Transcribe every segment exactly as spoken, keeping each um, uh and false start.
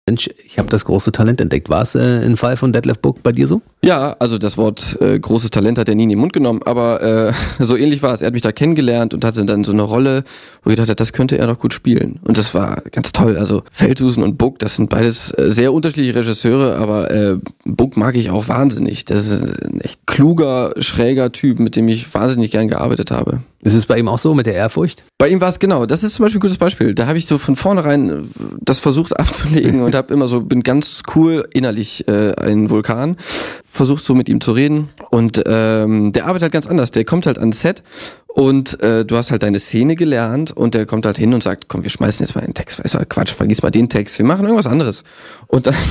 Mensch, ich habe das große Talent entdeckt. War es äh, im Fall von Detlef Buck bei dir so? Ja, also das Wort äh, großes Talent hat er nie in den Mund genommen, aber äh, so ähnlich war es. Er hat mich da kennengelernt und hatte dann so eine Rolle, wo ich dachte, das könnte er doch gut spielen. Und das war ganz toll. Also Feldhusen und Buck, das sind beides äh, sehr unterschiedliche Regisseure, aber äh, Buck mag ich auch wahnsinnig. Das ist ein echt kluger, schräger Typ, mit dem ich wahnsinnig gern gearbeitet habe. Ist es bei ihm auch so mit der Ehrfurcht? Bei ihm war es genau, das ist zum Beispiel ein gutes Beispiel. Da habe ich so von vornherein das versucht abzulegen und habe immer so, bin ganz cool innerlich äh, ein Vulkan, versucht so mit ihm zu reden und ähm, der arbeitet halt ganz anders. Der kommt halt ans Set und äh, du hast halt deine Szene gelernt und der kommt halt hin und sagt, komm, wir schmeißen jetzt mal den Text, weißt du, Quatsch, vergiss mal den Text, wir machen irgendwas anderes. Und dann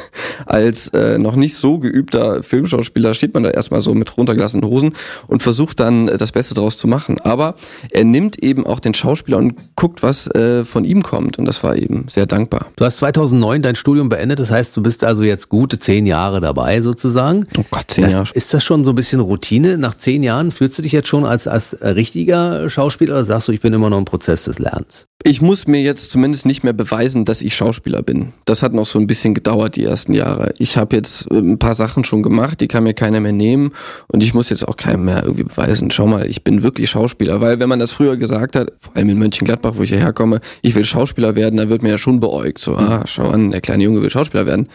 als äh, noch nicht so geübter Filmschauspieler steht man da erstmal so mit runtergelassenen Hosen und versucht dann äh, das Beste draus zu machen. Aber er nimmt eben auch den Schauspieler und guckt, was äh, von ihm kommt und das war eben sehr dankbar. Du hast zweitausendneun dein Studium beendet, das heißt, du bist also jetzt gute zehn Jahre dabei sozusagen. Oh Gott, zehn das, Jahre. Ist das schon so ein bisschen Routine? Nach zehn Jahren fühlst du dich jetzt schon als, als richtiger Schauspieler oder sagst du, ich bin immer noch im Prozess des Lernens? Ich muss mir jetzt zumindest nicht mehr beweisen, dass ich Schauspieler bin. Das hat noch so ein bisschen gedauert, die ersten Jahre. Ich habe jetzt ein paar Sachen schon gemacht, die kann mir keiner mehr nehmen und ich muss jetzt auch keinem mehr irgendwie beweisen, schau mal, ich bin wirklich Schauspieler. Weil wenn man das früher gesagt hat, vor allem in Mönchengladbach, wo ich hierher komme, ich will Schauspieler werden, dann wird mir ja schon beäugt. So, ah, schau an, der kleine Junge will Schauspieler werden.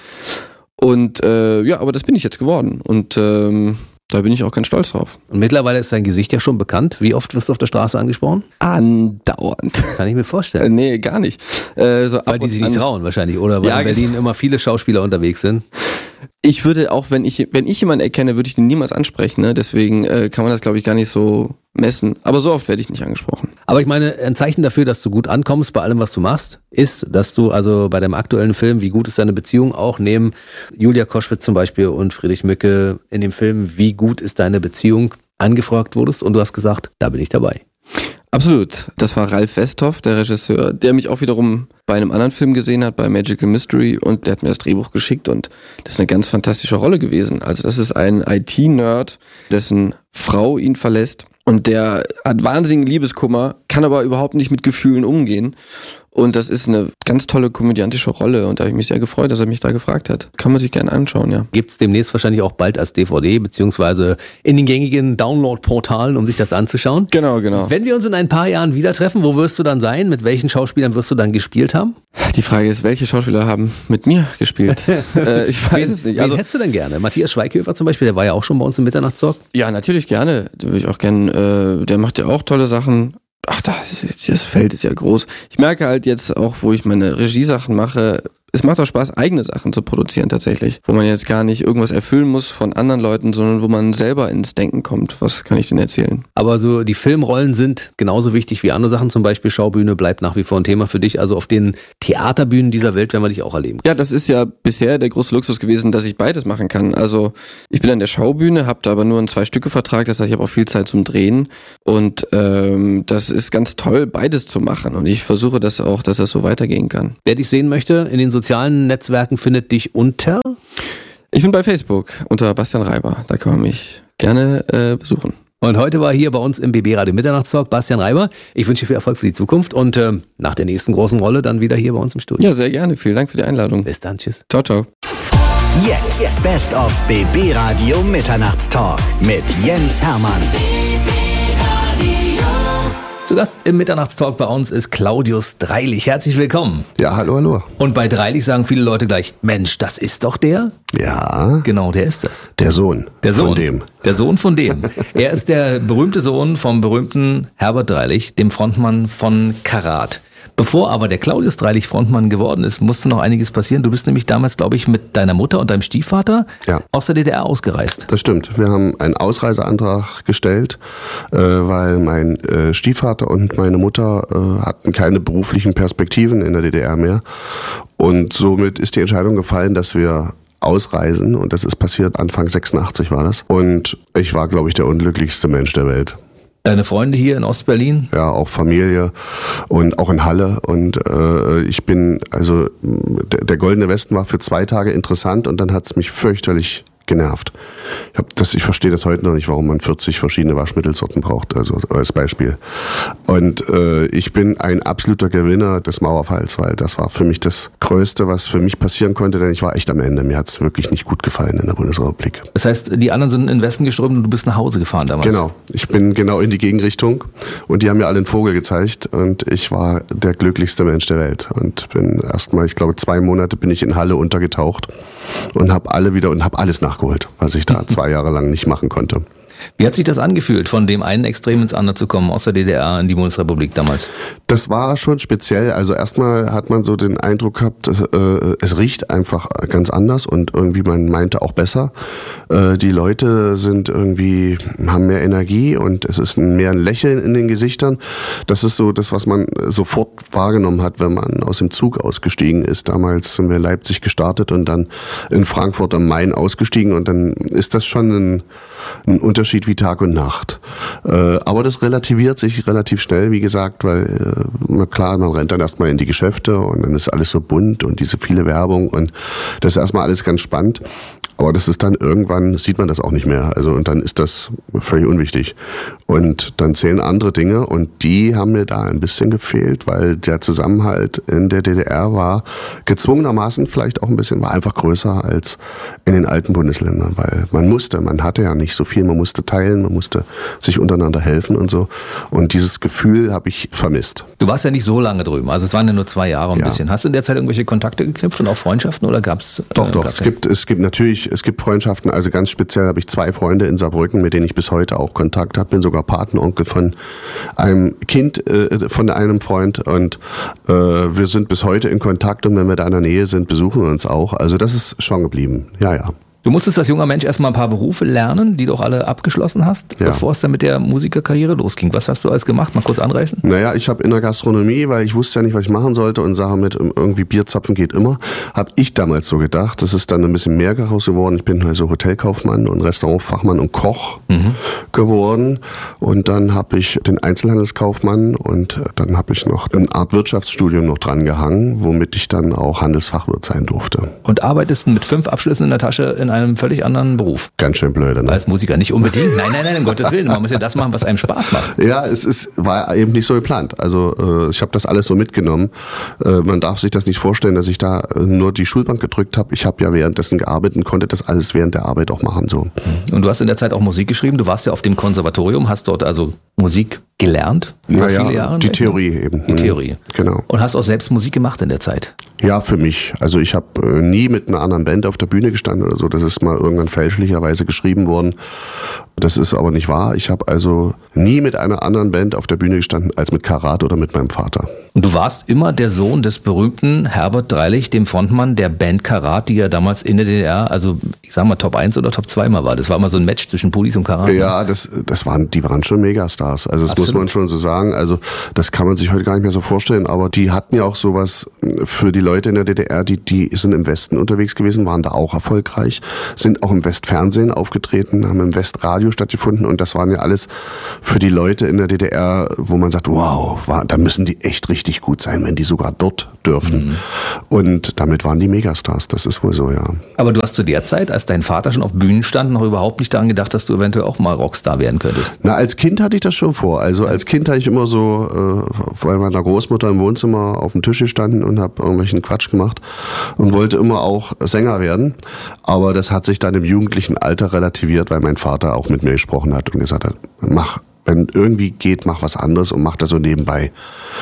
Und äh, ja, aber das bin ich jetzt geworden und ähm, da bin ich auch ganz stolz drauf. Und mittlerweile ist dein Gesicht ja schon bekannt. Wie oft wirst du auf der Straße angesprochen? Andauernd. Kann ich mir vorstellen. Äh, nee, gar nicht. Äh, so weil die sich nicht trauen wahrscheinlich, oder? Weil ja, in Berlin immer viele Schauspieler unterwegs sind. Ich würde auch, wenn ich wenn ich jemanden erkenne, würde ich den niemals ansprechen. Ne? Deswegen äh, kann man das, glaube ich, gar nicht so messen. Aber so oft werde ich nicht angesprochen. Aber ich meine, ein Zeichen dafür, dass du gut ankommst bei allem, was du machst, ist, dass du also bei deinem aktuellen Film, Wie gut ist deine Beziehung, auch neben Julia Koschwitz zum Beispiel und Friedrich Mücke in dem Film Wie gut ist deine Beziehung angefragt wurdest und du hast gesagt, da bin ich dabei. Absolut. Das war Ralf Westhoff, der Regisseur, der mich auch wiederum bei einem anderen Film gesehen hat, bei Magical Mystery, und der hat mir das Drehbuch geschickt und das ist eine ganz fantastische Rolle gewesen. Also das ist ein I T-Nerd, dessen Frau ihn verlässt und der hat wahnsinnigen Liebeskummer, kann aber überhaupt nicht mit Gefühlen umgehen. Und das ist eine ganz tolle komödiantische Rolle und da habe ich mich sehr gefreut, dass er mich da gefragt hat. Kann man sich gerne anschauen, ja. Gibt's demnächst wahrscheinlich auch bald als D V D beziehungsweise in den gängigen Download-Portalen, um sich das anzuschauen? Genau, genau. Wenn wir uns in ein paar Jahren wieder treffen, wo wirst du dann sein? Mit welchen Schauspielern wirst du dann gespielt haben? Die Frage ist, welche Schauspieler haben mit mir gespielt? äh, ich weiß wen, es nicht. Wen Also, hättest du denn gerne? Matthias Schweighöfer zum Beispiel, der war ja auch schon bei uns im Mitternachtstalk. ja, natürlich gerne. Den würde ich auch gerne, äh, der macht ja auch tolle Sachen. Ach, das, ist, das Feld ist ja groß. Ich merke halt jetzt auch, wo ich meine Regiesachen mache, es macht auch Spaß, eigene Sachen zu produzieren tatsächlich. Wo man jetzt gar nicht irgendwas erfüllen muss von anderen Leuten, sondern wo man selber ins Denken kommt. Was kann ich denn erzählen? Aber so die Filmrollen sind genauso wichtig wie andere Sachen. Zum Beispiel Schaubühne bleibt nach wie vor ein Thema für dich. Also auf den Theaterbühnen dieser Welt werden wir dich auch erleben. Ja, das ist ja bisher der große Luxus gewesen, dass ich beides machen kann. Also ich bin an der Schaubühne, habe da aber nur einen Zwei-Stücke-Vertrag. Das heißt, ich habe auch viel Zeit zum Drehen. Und ähm, das ist ganz toll, beides zu machen. Und ich versuche das auch, dass das so weitergehen kann. Wer dich sehen möchte in den sozialen Netzwerken, findet dich unter? Ich bin bei Facebook unter Bastian Reiber. Da kann man mich gerne äh, besuchen. Und heute war hier bei uns im B B Radio Mitternachtstalk Bastian Reiber. Ich wünsche dir viel Erfolg für die Zukunft und äh, nach der nächsten großen Rolle dann wieder hier bei uns im Studio. Ja, sehr gerne. Vielen Dank für die Einladung. Bis dann. Tschüss. Ciao, ciao. Jetzt Best of B B Radio Mitternachtstalk mit Jens Hermann. Zu Gast im Mitternachtstalk bei uns ist Claudius Dreilich. Herzlich willkommen. Ja, hallo, hallo. Und bei Dreilich sagen viele Leute gleich, Mensch, das ist doch der? Ja. Genau, der ist das. Der Sohn. Der Sohn. Von dem. Der Sohn von dem. Er ist der berühmte Sohn vom berühmten Herbert Dreilich, dem Frontmann von Karat. Bevor aber der Claudius Dreilich Frontmann geworden ist, musste noch einiges passieren. Du bist nämlich damals, glaube ich, mit deiner Mutter und deinem Stiefvater ja. aus der D D R ausgereist. Das stimmt. Wir haben einen Ausreiseantrag gestellt, äh, weil mein äh, Stiefvater und meine Mutter äh, hatten keine beruflichen Perspektiven in der D D R mehr. Und somit ist die Entscheidung gefallen, dass wir ausreisen. Und das ist passiert, Anfang sechsundachtzig war das. Und ich war, glaube ich, der unglücklichste Mensch der Welt. Deine Freunde hier in Ostberlin? Ja, auch Familie und auch in Halle. Und äh, ich bin, also der, der Goldene Westen war für zwei Tage interessant und dann hat's mich fürchterlich genervt. Ich, hab das, ich verstehe das heute noch nicht, warum man vierzig verschiedene Waschmittelsorten braucht, also als Beispiel. Und äh, ich bin ein absoluter Gewinner des Mauerfalls, weil das war für mich das Größte, was für mich passieren konnte, denn ich war echt am Ende. Mir hat es wirklich nicht gut gefallen in der Bundesrepublik. Das heißt, die anderen sind in den Westen geströmt und du bist nach Hause gefahren damals? Genau. Ich bin genau in die Gegenrichtung und die haben mir alle einen Vogel gezeigt und ich war der glücklichste Mensch der Welt und bin erstmal, ich glaube, zwei Monate bin ich in Halle untergetaucht und habe alle wieder und habe alles nachgeholt, was ich da zwei Jahre lang nicht machen konnte. Wie hat sich das angefühlt, von dem einen Extrem ins andere zu kommen, aus der D D R in die Bundesrepublik damals? Das war schon speziell. Also erstmal hat man so den Eindruck gehabt, äh, es riecht einfach ganz anders und irgendwie man meinte auch besser. Äh, die Leute sind irgendwie, haben mehr Energie und es ist mehr ein Lächeln in den Gesichtern. Das ist so das, was man sofort wahrgenommen hat, wenn man aus dem Zug ausgestiegen ist. Damals sind wir in Leipzig gestartet und dann in Frankfurt am Main ausgestiegen und dann ist das schon ein, ein Unterschied wie Tag und Nacht. Äh, aber das relativiert sich relativ schnell, wie gesagt, weil äh, klar, man rennt dann erstmal in die Geschäfte und dann ist alles so bunt und diese viele Werbung und das ist erstmal alles ganz spannend. Aber das ist dann irgendwann, sieht man das auch nicht mehr. Also und dann ist das völlig unwichtig. Und dann zählen andere Dinge und die haben mir da ein bisschen gefehlt, weil der Zusammenhalt in der D D R war gezwungenermaßen vielleicht auch ein bisschen, war einfach größer als in den alten Bundesländern, weil man musste, man hatte ja nicht so viel, man musste teilen, man musste sich untereinander helfen und so. Und dieses Gefühl habe ich vermisst. Du warst ja nicht so lange drüben, also es waren ja nur zwei Jahre ein ja. bisschen. Hast du in der Zeit irgendwelche Kontakte geknüpft und auch Freundschaften oder gab es? Doch, äh, doch, es gibt, es gibt natürlich, es gibt Freundschaften, also ganz speziell habe ich zwei Freunde in Saarbrücken, mit denen ich bis heute auch Kontakt habe, bin sogar Patenonkel von einem Kind, äh, von einem Freund und äh, wir sind bis heute in Kontakt und wenn wir da in der Nähe sind, besuchen wir uns auch. Also das ist schon geblieben, ja, ja. Du musstest als junger Mensch erstmal ein paar Berufe lernen, die du auch alle abgeschlossen hast, ja. bevor es dann mit der Musikerkarriere losging. Was hast du alles gemacht? Mal kurz anreißen. Naja, ich habe in der Gastronomie, weil ich wusste ja nicht, was ich machen sollte und sah mit irgendwie Bierzapfen geht immer, habe ich damals so gedacht. Das ist dann ein bisschen mehr daraus geworden. Ich bin also Hotelkaufmann und Restaurantfachmann und Koch mhm. geworden. Und dann habe ich den Einzelhandelskaufmann und dann habe ich noch eine Art Wirtschaftsstudium noch dran gehangen, womit ich dann auch Handelsfachwirt sein durfte. Und arbeitest mit fünf Abschlüssen in der Tasche in einem völlig anderen Beruf. Ganz schön blöde, ne? Als Musiker nicht unbedingt. Nein, nein, nein, um Gottes Willen. Man muss ja das machen, was einem Spaß macht. Ja, es ist, war eben nicht so geplant. Also äh, ich habe das alles so mitgenommen. Äh, man darf sich das nicht vorstellen, dass ich da äh, nur die Schulbank gedrückt habe. Ich habe ja währenddessen gearbeitet und konnte das alles während der Arbeit auch machen. So. Und du hast in der Zeit auch Musik geschrieben. Du warst ja auf dem Konservatorium, hast dort also Musik gelernt über naja, viele Jahre. Die Theorie eben. Die Theorie. Genau. Und hast auch selbst Musik gemacht in der Zeit? Ja, für mich. Also ich habe äh, nie mit einer anderen Band auf der Bühne gestanden oder so. Das ist mal irgendwann fälschlicherweise geschrieben worden. Das ist aber nicht wahr. Ich habe also nie mit einer anderen Band auf der Bühne gestanden als mit Karat oder mit meinem Vater. Und du warst immer der Sohn des berühmten Herbert Dreilich, dem Frontmann der Band Karat, die ja damals in der D D R, also ich sag mal Top eins oder Top zwei mal war. Das war immer so ein Match zwischen Pulis und Karat. Ja, das, das waren, die waren schon Megastars. Also das Absolut. Muss man schon so sagen. Also das kann man sich heute gar nicht mehr so vorstellen. Aber die hatten ja auch sowas für die Leute in der D D R, die, die sind im Westen unterwegs gewesen, waren da auch erfolgreich, sind auch im Westfernsehen aufgetreten, haben im Westradio stattgefunden und das waren ja alles für die Leute in der D D R, wo man sagt, wow, war, da müssen die echt richtig gut sein, wenn die sogar dort dürfen. Mhm. Und damit waren die Megastars, das ist wohl so, ja. Aber du hast zu der Zeit, als dein Vater schon auf Bühnen stand, noch überhaupt nicht daran gedacht, dass du eventuell auch mal Rockstar werden könntest? Na, als Kind hatte ich das schon vor. Also als Kind hatte ich immer so, äh, bei meiner Großmutter im Wohnzimmer auf dem Tisch gestanden und habe irgendwelchen Quatsch gemacht und wollte immer auch Sänger werden. Aber das hat sich dann im jugendlichen Alter relativiert, weil mein Vater auch mit mir gesprochen hat und gesagt hat, mach, wenn irgendwie geht, mach was anderes und mach das so nebenbei.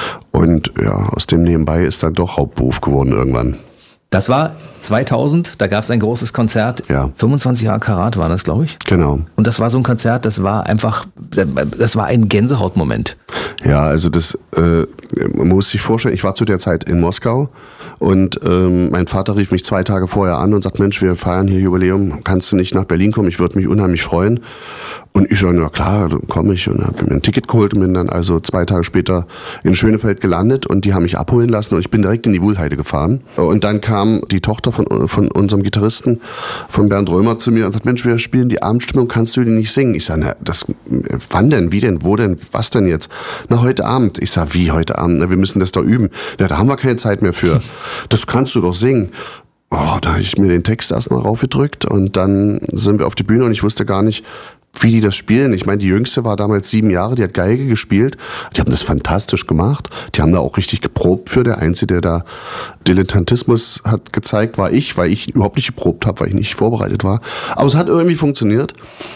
Und ja, aus dem Nebenbei ist dann doch Hauptberuf geworden irgendwann. Das war zweitausend, da gab es ein großes Konzert. Ja. fünfundzwanzig Jahre Karat war das, glaube ich. Genau. Und das war so ein Konzert, das war einfach, das war ein Gänsehautmoment. Ja, also das, äh, man muss sich vorstellen, ich war zu der Zeit in Moskau und ähm, mein Vater rief mich zwei Tage vorher an und sagt, Mensch, wir feiern hier Jubiläum, kannst du nicht nach Berlin kommen? Ich würde mich unheimlich freuen. Und ich sage, na klar, dann komme ich und habe mir ein Ticket geholt und bin dann also zwei Tage später in Schönefeld gelandet und die haben mich abholen lassen und ich bin direkt in die Wuhlheide gefahren. Und dann kam die Tochter von, von unserem Gitarristen, von Bernd Römer zu mir und sagt, Mensch, wir spielen die Abendstimmung, kannst du die nicht singen? Ich sage, na, das, wann denn, wie denn, wo denn, was denn jetzt? Na, heute Abend. Ich sage, wie heute Abend? Na, wir müssen das doch üben. Na, da haben wir keine Zeit mehr für. Das kannst du doch singen. oh, da habe ich mir den Text erstmal raufgedrückt und dann sind wir auf die Bühne und ich wusste gar nicht, wie die das spielen. Ich meine, die Jüngste war damals sieben Jahre, die hat Geige gespielt. Die haben das fantastisch gemacht. Die haben da auch richtig geprobt für. Der Einzige, der da Dilettantismus hat gezeigt, war ich, weil ich überhaupt nicht geprobt habe, weil ich nicht vorbereitet war. Aber es hat irgendwie funktioniert.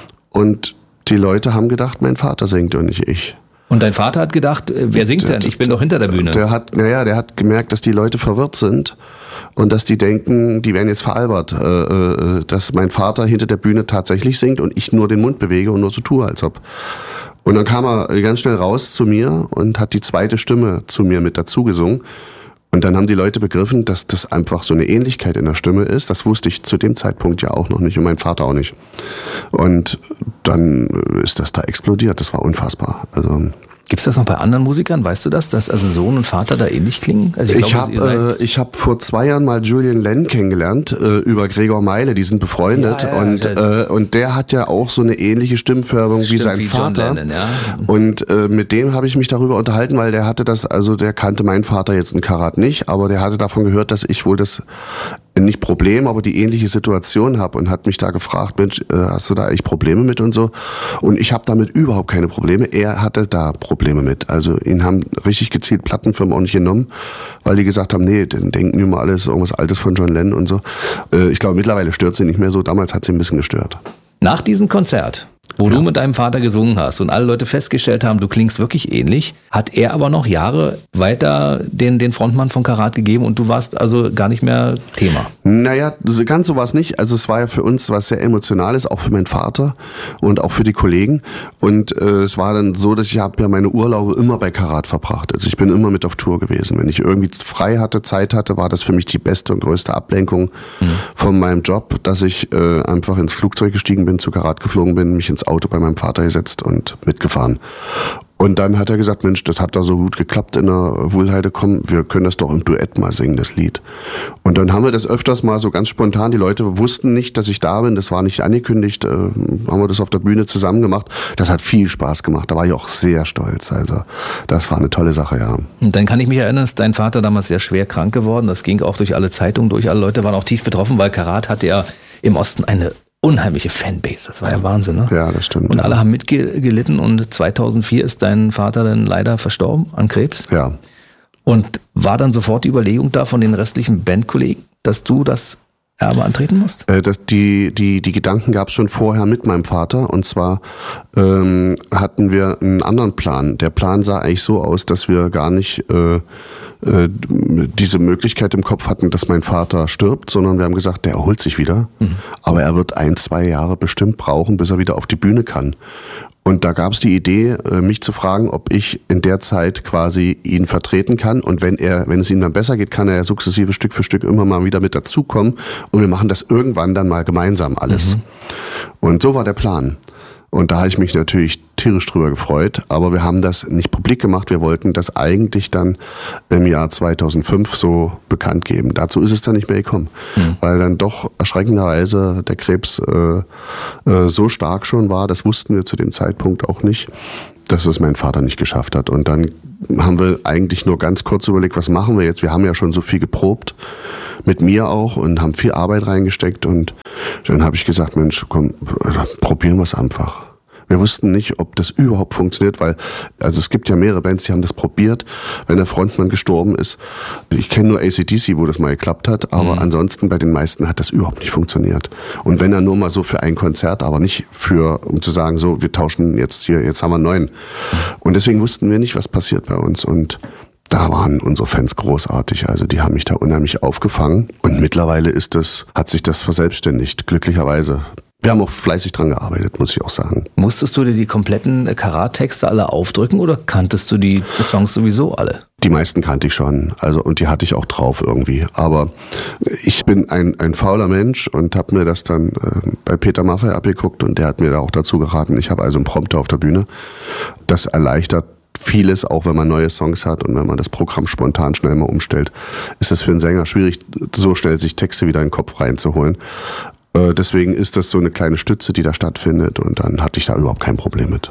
Und die Leute haben gedacht, mein Vater singt und nicht ich. Und dein Vater hat gedacht, wer singt denn? Ich bin doch hinter der Bühne. Der hat, naja, der hat gemerkt, dass die Leute verwirrt sind und dass die denken, die werden jetzt veralbert, äh, äh, dass mein Vater hinter der Bühne tatsächlich singt und ich nur den Mund bewege und nur so tue, als ob. Und dann kam er ganz schnell raus zu mir und hat die zweite Stimme zu mir mit dazu gesungen. Und dann haben die Leute begriffen, dass das einfach so eine Ähnlichkeit in der Stimme ist. Das wusste ich zu dem Zeitpunkt ja auch noch nicht und mein Vater auch nicht. Und dann ist das da explodiert. Das war unfassbar. Also gibt es das noch bei anderen Musikern? Weißt du das, dass also Sohn und Vater da ähnlich klingen? Also ich ich habe äh, ich hab vor zwei Jahren mal Julian Lenn kennengelernt äh, über Gregor Meile, die sind befreundet ja, ja, und äh, und der hat ja auch so eine ähnliche Stimmfärbung wie sein wie Vater. John Lennon, ja. Und äh, mit dem habe ich mich darüber unterhalten, weil der hatte das, also der kannte meinen Vater jetzt in Karat nicht, aber der hatte davon gehört, dass ich wohl das nicht Problem, aber die ähnliche Situation habe und hat mich da gefragt, Mensch, äh, hast du da eigentlich Probleme mit und so? Und ich habe damit überhaupt keine Probleme. Er hatte da Probleme mit. Also ihn haben richtig gezielt Plattenfirmen auch nicht genommen, weil die gesagt haben, nee, dann denken wir mal alles irgendwas Altes von John Lennon und so. Äh, ich glaube, mittlerweile stört sie nicht mehr so. Damals hat sie ein bisschen gestört. Nach diesem Konzert, wo ja. du mit deinem Vater gesungen hast und alle Leute festgestellt haben, du klingst wirklich ähnlich, hat er aber noch Jahre weiter den, den Frontmann von Karat gegeben und du warst also gar nicht mehr Thema. Naja, ganz so war es nicht. Also es war ja für uns was sehr Emotionales, auch für meinen Vater und auch für die Kollegen. Und äh, es war dann so, dass ich habe ja meine Urlaube immer bei Karat verbracht. Also ich bin immer mit auf Tour gewesen. Wenn ich irgendwie frei hatte, Zeit hatte, war das für mich die beste und größte Ablenkung mhm. von meinem Job, dass ich äh, einfach ins Flugzeug gestiegen bin, zu Karat geflogen bin, mich ins Auto bei meinem Vater gesetzt und mitgefahren. Und dann hat er gesagt, Mensch, das hat da so gut geklappt in der Wuhlheide, komm, wir können das doch im Duett mal singen, das Lied. Und dann haben wir das öfters mal so ganz spontan, die Leute wussten nicht, dass ich da bin, das war nicht angekündigt, äh, haben wir das auf der Bühne zusammen gemacht. Das hat viel Spaß gemacht, da war ich auch sehr stolz, also das war eine tolle Sache, ja. Und dann kann ich mich erinnern, ist dein Vater damals sehr schwer krank geworden, das ging auch durch alle Zeitungen durch, alle Leute waren auch tief betroffen, weil Karat hatte ja im Osten eine unheimliche Fanbase, das war ja Wahnsinn, ne? Ja, das stimmt. Und alle haben mitgelitten und zweitausendvier ist dein Vater dann leider verstorben an Krebs. Ja. Und war dann sofort die Überlegung da von den restlichen Bandkollegen, dass du das Erbe antreten musst? Äh, das, die, die, die Gedanken gab es schon vorher mit meinem Vater und zwar ähm, hatten wir einen anderen Plan. Der Plan sah eigentlich so aus, dass wir gar nicht äh, diese Möglichkeit im Kopf hatten, dass mein Vater stirbt, sondern wir haben gesagt, der erholt sich wieder, mhm. aber er wird ein, zwei Jahre bestimmt brauchen, bis er wieder auf die Bühne kann. Und da gab es die Idee, mich zu fragen, ob ich in der Zeit quasi ihn vertreten kann und wenn er, wenn es ihm dann besser geht, kann er sukzessive Stück für Stück immer mal wieder mit dazukommen und wir machen das irgendwann dann mal gemeinsam alles. Mhm. Und so war der Plan. Und da habe ich mich natürlich tierisch drüber gefreut, aber wir haben das nicht publik gemacht. Wir wollten das eigentlich dann im Jahr zweitausendfünf so bekannt geben. Dazu ist es dann nicht mehr gekommen, mhm. weil dann doch erschreckenderweise der Krebs äh, äh, so stark schon war, das wussten wir zu dem Zeitpunkt auch nicht, dass es mein Vater nicht geschafft hat. Und dann haben wir eigentlich nur ganz kurz überlegt, was machen wir jetzt? Wir haben ja schon so viel geprobt, mit mir auch, und haben viel Arbeit reingesteckt. Und dann habe ich gesagt, Mensch, komm, probieren wir es einfach. Wir wussten nicht, ob das überhaupt funktioniert, weil, also es gibt ja mehrere Bands, die haben das probiert, wenn der Frontmann gestorben ist. Ich kenne nur A C D C, wo das mal geklappt hat, aber mhm. ansonsten bei den meisten hat das überhaupt nicht funktioniert. Und wenn dann nur mal so für ein Konzert, aber nicht für, um zu sagen, so, wir tauschen jetzt hier, jetzt haben wir einen neuen. Und deswegen wussten wir nicht, was passiert bei uns. Und da waren unsere Fans großartig, also die haben mich da unheimlich aufgefangen. Und mittlerweile ist das, hat sich das verselbstständigt, glücklicherweise. Wir haben auch fleißig dran gearbeitet, muss ich auch sagen. Musstest du dir die kompletten Karat-Texte alle aufdrücken oder kanntest du die Songs sowieso alle? Die meisten kannte ich schon, also und die hatte ich auch drauf irgendwie. Aber ich bin ein, ein fauler Mensch und habe mir das dann äh, bei Peter Maffay abgeguckt und der hat mir da auch dazu geraten. Ich habe also einen Prompter auf der Bühne. Das erleichtert vieles, auch wenn man neue Songs hat und wenn man das Programm spontan schnell mal umstellt, ist es für einen Sänger schwierig, so schnell sich Texte wieder in den Kopf reinzuholen. Deswegen ist das so eine kleine Stütze, die da stattfindet und dann hatte ich da überhaupt kein Problem mit.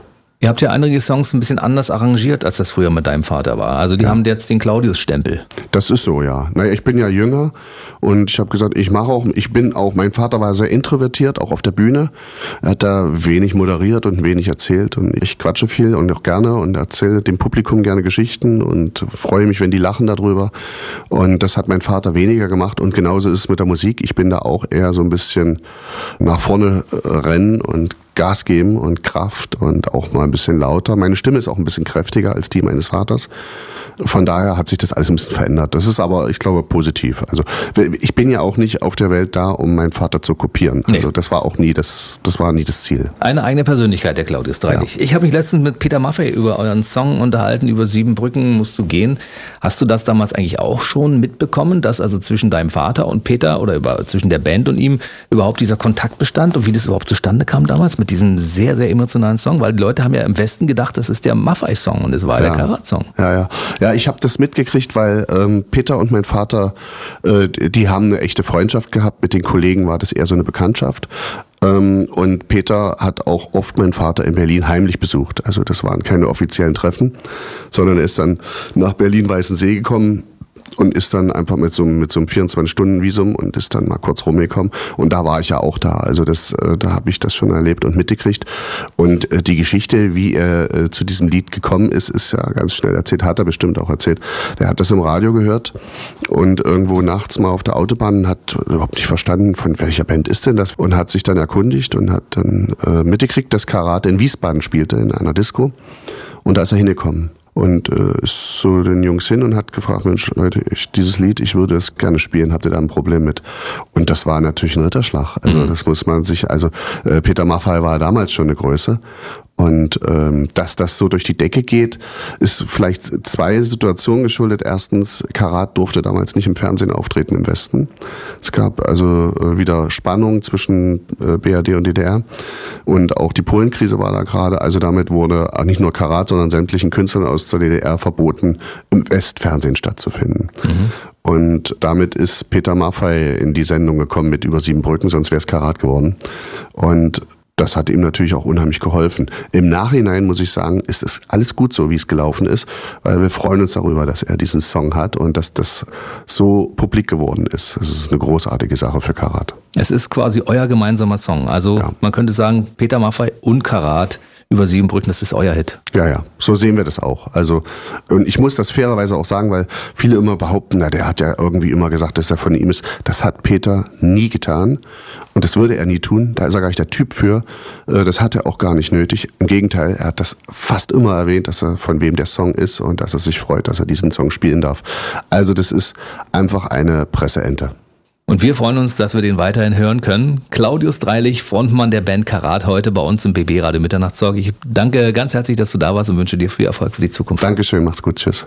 Ihr habt ja einige Songs ein bisschen anders arrangiert, als das früher mit deinem Vater war. Also die ja. haben jetzt den Claudius-Stempel. Das ist so, ja. Naja, ich bin ja jünger und ich habe gesagt, ich mache auch, ich bin auch, mein Vater war sehr introvertiert, auch auf der Bühne. Er hat da wenig moderiert und wenig erzählt und ich quatsche viel und auch gerne und erzähle dem Publikum gerne Geschichten und freue mich, wenn die lachen darüber. Und das hat mein Vater weniger gemacht und genauso ist es mit der Musik. Ich bin da auch eher so ein bisschen nach vorne rennen und Gas geben und Kraft und auch mal ein bisschen lauter. Meine Stimme ist auch ein bisschen kräftiger als die meines Vaters. Von daher hat sich das alles ein bisschen verändert. Das ist aber, ich glaube, positiv. Also ich bin ja auch nicht auf der Welt da, um meinen Vater zu kopieren. Also das war auch nie das, das war nie das Ziel. Eine eigene Persönlichkeit, der Claudius Dreilich. Ja. Ich habe mich letztens mit Peter Maffay über euren Song unterhalten, über Sieben Brücken musst du gehen. Hast du das damals eigentlich auch schon mitbekommen, dass also zwischen deinem Vater und Peter oder über, zwischen der Band und ihm überhaupt dieser Kontakt bestand und wie das überhaupt zustande kam damals mit diesem sehr, sehr emotionalen Song? Weil die Leute haben ja im Westen gedacht, das ist der Maffay-Song und es war ja der Karat-Song. Ja, ja. Ja, ich habe das mitgekriegt, weil ähm, Peter und mein Vater, äh, die haben eine echte Freundschaft gehabt. Mit den Kollegen war das eher so eine Bekanntschaft. Ähm, und Peter hat auch oft meinen Vater in Berlin heimlich besucht. Also das waren keine offiziellen Treffen, sondern er ist dann nach Berlin-Weißensee gekommen und ist dann einfach mit so, mit so einem vierundzwanzig-Stunden-Visum und ist dann mal kurz rumgekommen. Und da war ich ja auch da. Also das, äh, da habe ich das schon erlebt und mitgekriegt. Und äh, die Geschichte, wie er äh, zu diesem Lied gekommen ist, ist ja ganz schnell erzählt. Hat er bestimmt auch erzählt. Der hat das im Radio gehört und irgendwo nachts mal auf der Autobahn, hat überhaupt nicht verstanden, von welcher Band ist denn das? Und hat sich dann erkundigt und hat dann äh, mitgekriegt, dass Karat in Wiesbaden spielte, in einer Disco. Und da ist er hingekommen. Und äh, ist so den Jungs hin und hat gefragt, Mensch, Leute, ich, dieses Lied, ich würde es gerne spielen, habt ihr da ein Problem mit? Und das war natürlich ein Ritterschlag. Also mhm. das muss man sich, also äh, Peter Maffay war damals schon eine Größe. Und ähm, dass das so durch die Decke geht, ist vielleicht zwei Situationen geschuldet. Erstens, Karat durfte damals nicht im Fernsehen auftreten im Westen. Es gab also äh, wieder Spannung zwischen äh, B R D und D D R. Und auch die Polenkrise war da gerade. Also damit wurde nicht nur Karat, sondern sämtlichen Künstlern aus der D D R verboten, im Westfernsehen stattzufinden. Mhm. Und damit ist Peter Maffay in die Sendung gekommen mit Über sieben Brücken, sonst wäre es Karat geworden. Und das hat ihm natürlich auch unheimlich geholfen. Im Nachhinein muss ich sagen, ist es alles gut so, wie es gelaufen ist, weil wir freuen uns darüber, dass er diesen Song hat und dass das so publik geworden ist. Das ist eine großartige Sache für Karat. Es ist quasi euer gemeinsamer Song. Also ja. Man könnte sagen, Peter Maffay und Karat, Über sieben Brücken, das ist euer Hit. Ja, ja, so sehen wir das auch. Also, und ich muss das fairerweise auch sagen, weil viele immer behaupten, na, der hat ja irgendwie immer gesagt, dass er von ihm ist. Das hat Peter nie getan. Und das würde er nie tun. Da ist er gar nicht der Typ für. Das hat er auch gar nicht nötig. Im Gegenteil, er hat das fast immer erwähnt, dass er von wem der Song ist und dass er sich freut, dass er diesen Song spielen darf. Also das ist einfach eine Presseente. Und wir freuen uns, dass wir den weiterhin hören können. Claudius Dreilich, Frontmann der Band Karat, heute bei uns im B B Radio Mitternachtstalk. Ich danke ganz herzlich, dass du da warst und wünsche dir viel Erfolg für die Zukunft. Dankeschön, macht's gut, tschüss.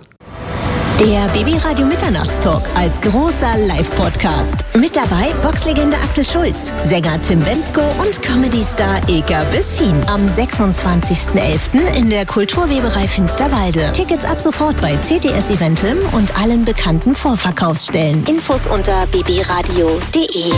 Der B B Radio Mitternachtstalk als großer Live-Podcast. Mit dabei Boxlegende Axel Schulz, Sänger Tim Bendzko und Comedy-Star Ilka Bessin. Am sechsundzwanzigsten elften in der Kulturweberei Finsterwalde. Tickets ab sofort bei C T S Eventim und allen bekannten Vorverkaufsstellen. Infos unter b b radio punkt d e.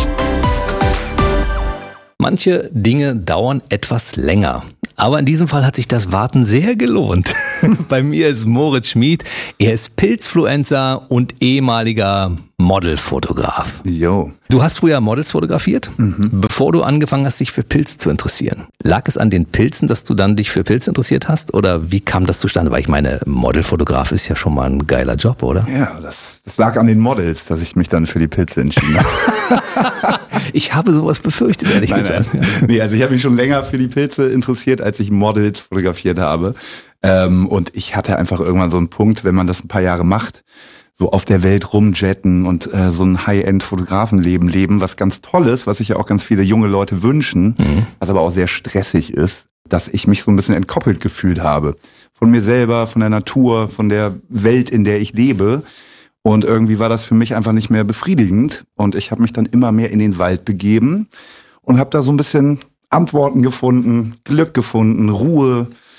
Manche Dinge dauern etwas länger. Aber in diesem Fall hat sich das Warten sehr gelohnt. Bei mir ist Moritz Schmid. Er ist Pilzfluencer und ehemaliger Modelfotograf. Jo. Du hast früher Models fotografiert, mhm. bevor du angefangen hast, dich für Pilz zu interessieren. Lag es an den Pilzen, dass du dann dich für Pilz interessiert hast? Oder wie kam das zustande? Weil ich meine, Modelfotograf ist ja schon mal ein geiler Job, oder? Ja, das, das lag an den Models, dass ich mich dann für die Pilze entschieden habe. Ich habe sowas befürchtet, ehrlich nein, gesagt. Nein. Nee, also ich habe mich schon länger für die Pilze interessiert, als ich Models fotografiert habe. Ähm, und ich hatte einfach irgendwann so einen Punkt, wenn man das ein paar Jahre macht, so auf der Welt rumjetten und äh, so ein High-End-Fotografenleben leben, was ganz toll ist, was sich ja auch ganz viele junge Leute wünschen, mhm. was aber auch sehr stressig ist, dass ich mich so ein bisschen entkoppelt gefühlt habe. Von mir selber, von der Natur, von der Welt, in der ich lebe. Und irgendwie war das für mich einfach nicht mehr befriedigend. Und ich habe mich dann immer mehr in den Wald begeben und habe da so ein bisschen Antworten gefunden, Glück gefunden, Ruhe.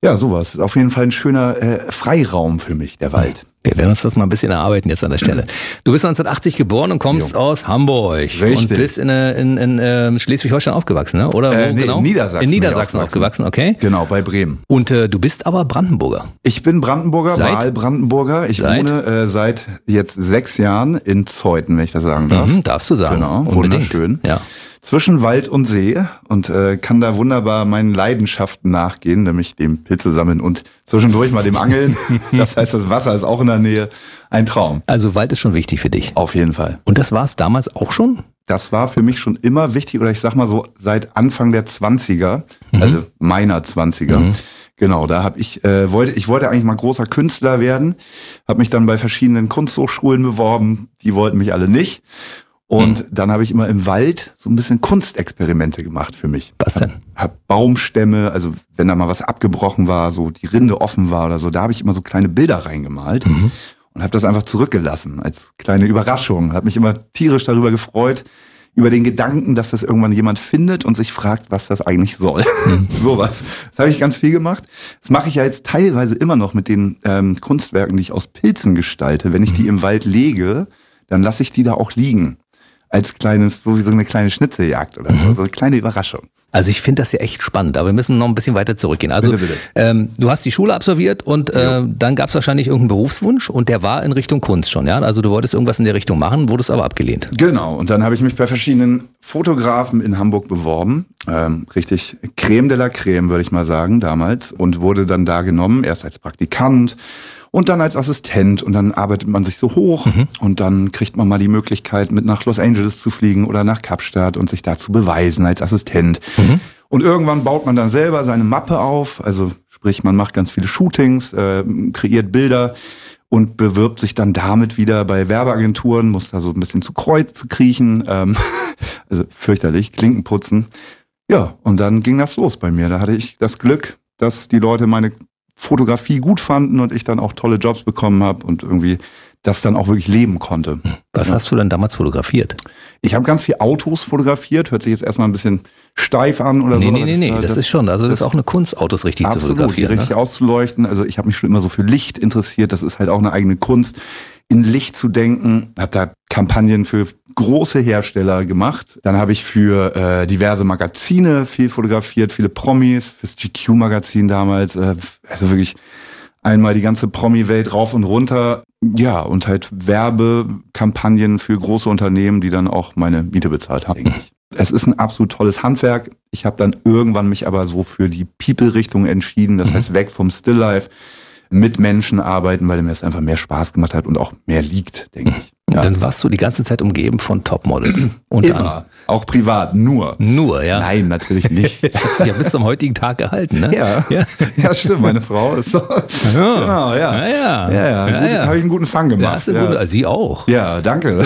Ja, sowas. Ist auf jeden Fall ein schöner äh, Freiraum für mich, der Wald. Wir werden uns das mal ein bisschen erarbeiten jetzt an der Stelle. Du bist neunzehnhundertachtzig geboren und kommst jo. aus Hamburg. Richtig. Und bist in, in, in, in Schleswig-Holstein aufgewachsen, ne? Oder wo äh, nee, genau? in Niedersachsen. In Niedersachsen aufgewachsen, okay. Genau, bei Bremen. Und äh, du bist aber Brandenburger. Ich bin Brandenburger, Seit? Wahlbrandenburger. Ich Seit? wohne äh, seit jetzt sechs Jahren in Zeuthen, wenn ich das sagen darf. Mhm, darfst du sagen. Genau, unbedingt. wunderschön. Ja. Zwischen Wald und See und äh, kann da wunderbar meinen Leidenschaften nachgehen, nämlich dem Pilze sammeln und zwischendurch mal dem Angeln. Das heißt, das Wasser ist auch in der Nähe. Ein Traum. Also Wald ist schon wichtig für dich. Auf jeden Fall. Und das war es damals auch schon? Das war für mich schon immer wichtig, oder ich sag mal so seit Anfang der Zwanziger, mhm. also meiner Zwanziger. Mhm. Genau, da habe ich äh, wollte ich wollte eigentlich mal großer Künstler werden, habe mich dann bei verschiedenen Kunsthochschulen beworben, die wollten mich alle nicht. Und hm. dann habe ich immer im Wald so ein bisschen Kunstexperimente gemacht für mich. Was denn? Hab, hab Baumstämme, also wenn da mal was abgebrochen war, so die Rinde offen war oder so, da habe ich immer so kleine Bilder reingemalt mhm. und habe das einfach zurückgelassen als kleine Überraschung. Habe mich immer tierisch darüber gefreut, über den Gedanken, dass das irgendwann jemand findet und sich fragt, was das eigentlich soll. Mhm. Sowas. Das habe ich ganz viel gemacht. Das mache ich ja jetzt teilweise immer noch mit den ähm, Kunstwerken, die ich aus Pilzen gestalte. Wenn ich die im Wald lege, dann lasse ich die da auch liegen. Als kleines, so wie so eine kleine Schnitzeljagd oder so, so eine kleine Überraschung. Also ich finde das ja echt spannend, aber wir müssen noch ein bisschen weiter zurückgehen. Also bitte, bitte. Ähm, du hast die Schule absolviert und äh, dann gab es wahrscheinlich irgendeinen Berufswunsch und der war in Richtung Kunst schon, ja? Also du wolltest irgendwas in der Richtung machen, wurdest aber abgelehnt. Genau, und dann habe ich mich bei verschiedenen Fotografen in Hamburg beworben. Ähm, richtig Creme de la Creme, würde ich mal sagen, damals. Und wurde dann da genommen, erst als Praktikant und dann als Assistent und dann arbeitet man sich so hoch mhm. und dann kriegt man mal die Möglichkeit, mit nach Los Angeles zu fliegen oder nach Kapstadt und sich da zu beweisen als Assistent. Mhm. Und irgendwann baut man dann selber seine Mappe auf, also sprich, man macht ganz viele Shootings, äh, kreiert Bilder und bewirbt sich dann damit wieder bei Werbeagenturen, muss da so ein bisschen zu Kreuz kriechen, ähm, also fürchterlich, Klinken putzen. Ja, und dann ging das los bei mir. Da hatte ich das Glück, dass die Leute meine Fotografie gut fanden und ich dann auch tolle Jobs bekommen habe und irgendwie das dann auch wirklich leben konnte. Was ja. hast du denn damals fotografiert? Ich habe ganz viel Autos fotografiert, hört sich jetzt erstmal ein bisschen steif an oder nee, so. Nee, nee, nee, das, das ist schon, also das, das ist auch eine Kunst, Autos richtig absolut, zu fotografieren. Die richtig ne? auszuleuchten, also ich habe mich schon immer so für Licht interessiert, das ist halt auch eine eigene Kunst, in Licht zu denken, habe da Kampagnen für große Hersteller gemacht. Dann habe ich für äh, diverse Magazine viel fotografiert, viele Promis, fürs G Q-Magazin damals, äh, also wirklich einmal die ganze Promi-Welt rauf und runter. Ja, und halt Werbekampagnen für große Unternehmen, die dann auch meine Miete bezahlt haben. Es ist ein absolut tolles Handwerk. Ich habe dann irgendwann mich aber so für die People-Richtung entschieden, das heißt weg vom Still-Life, mit Menschen arbeiten, weil mir das einfach mehr Spaß gemacht hat und auch mehr liegt, denke ich. Ja. Dann warst du die ganze Zeit umgeben von Topmodels. Und Immer. Dann, auch privat, nur. Nur, ja. Nein, natürlich nicht. Das hat sich ja bis zum heutigen Tag gehalten, ne? Ja, ja, ja stimmt. Meine Frau ist so. Ja. Genau, ja. Ja, ja. ja, ja. ja, ja. Habe ich einen guten Fang gemacht. Ja, hast du ja. Gute, also sie auch. Ja, danke.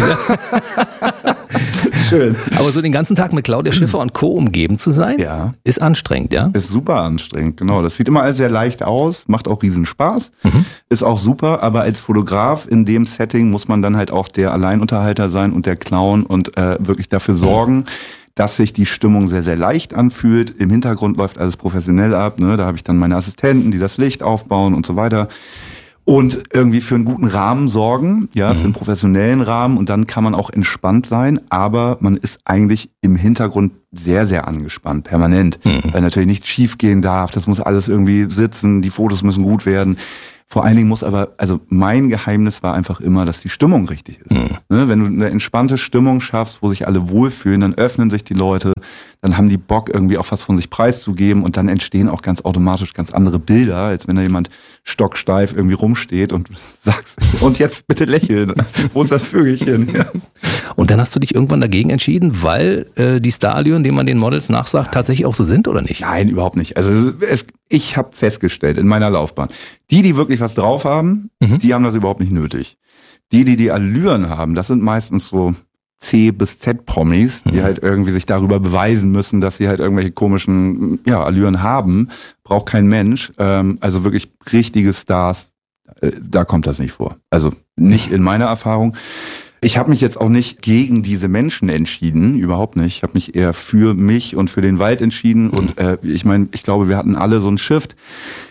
Schön. Aber so den ganzen Tag mit Claudia Schiffer und Co. umgeben zu sein, ja. ist anstrengend, ja? Ist super anstrengend, genau. Das sieht immer alles sehr leicht aus, macht auch riesen Spaß, mhm. ist auch super, aber als Fotograf in dem Setting muss man dann halt auch der Alleinunterhalter sein und der Clown und äh, wirklich dafür sorgen, mhm. dass sich die Stimmung sehr, sehr leicht anfühlt. Im Hintergrund läuft alles professionell ab, ne? Da habe ich dann meine Assistenten, die das Licht aufbauen und so weiter. Und irgendwie für einen guten Rahmen sorgen, ja, mhm. für einen professionellen Rahmen und dann kann man auch entspannt sein, aber man ist eigentlich im Hintergrund sehr, sehr angespannt, permanent, mhm. weil natürlich nichts schief gehen darf, das muss alles irgendwie sitzen, die Fotos müssen gut werden. Vor allen Dingen muss aber, also mein Geheimnis war einfach immer, dass die Stimmung richtig ist. Mhm. Ne, wenn du eine entspannte Stimmung schaffst, wo sich alle wohlfühlen, dann öffnen sich die Leute, dann haben die Bock, irgendwie auch was von sich preiszugeben und dann entstehen auch ganz automatisch ganz andere Bilder, als wenn da jemand stocksteif irgendwie rumsteht und sagst, und jetzt bitte lächeln, wo ist das Vögelchen? Und dann hast du dich irgendwann dagegen entschieden, weil äh, die Starallüren, denen man den Models nachsagt, tatsächlich auch so sind, oder nicht? Nein, überhaupt nicht. Also es, ich habe festgestellt in meiner Laufbahn, die, die wirklich was drauf haben, mhm. die haben das überhaupt nicht nötig. Die, die die Allüren haben, das sind meistens so C bis Z-Promis, die mhm. halt irgendwie sich darüber beweisen müssen, dass sie halt irgendwelche komischen ja, Allüren haben. Braucht kein Mensch. Ähm, also wirklich richtige Stars, äh, da kommt das nicht vor. Also nicht in meiner Erfahrung. Ich habe mich jetzt auch nicht gegen diese Menschen entschieden, überhaupt nicht. Ich habe mich eher für mich und für den Wald entschieden. Mhm. Und äh, ich meine, ich glaube, wir hatten alle so einen Shift.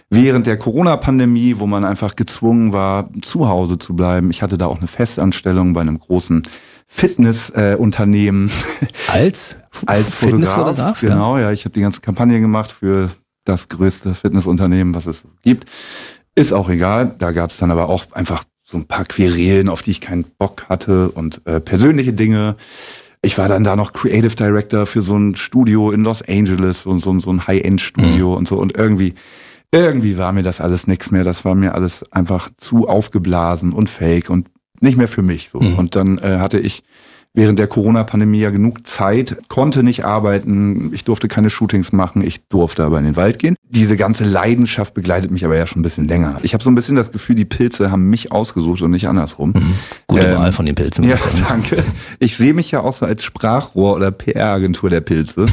während der Corona-Pandemie, wo man einfach gezwungen war, zu Hause zu bleiben. Ich hatte da auch eine Festanstellung bei einem großen Fitnessunternehmen. Äh, als? Als Fotograf, genau, ja. Ich habe die ganze Kampagne gemacht für das größte Fitnessunternehmen, was es gibt. Ist auch egal. Da gab es dann aber auch einfach so ein paar Querelen, auf die ich keinen Bock hatte und äh, persönliche Dinge. Ich war dann da noch Creative Director für so ein Studio in Los Angeles und so, so ein High-End-Studio mhm. und so. Und irgendwie, irgendwie war mir das alles nichts mehr. Das war mir alles einfach zu aufgeblasen und fake und nicht mehr für mich. So. Mhm. Und dann äh, hatte ich während der Corona-Pandemie ja genug Zeit, konnte nicht arbeiten, ich durfte keine Shootings machen, ich durfte aber in den Wald gehen. Diese ganze Leidenschaft begleitet mich aber ja schon ein bisschen länger. Ich habe so ein bisschen das Gefühl, die Pilze haben mich ausgesucht und nicht andersrum. Mhm. Gute ähm, Wahl von den Pilzen. Ja, danke. Ich sehe mich ja auch so als Sprachrohr oder P R-Agentur der Pilze.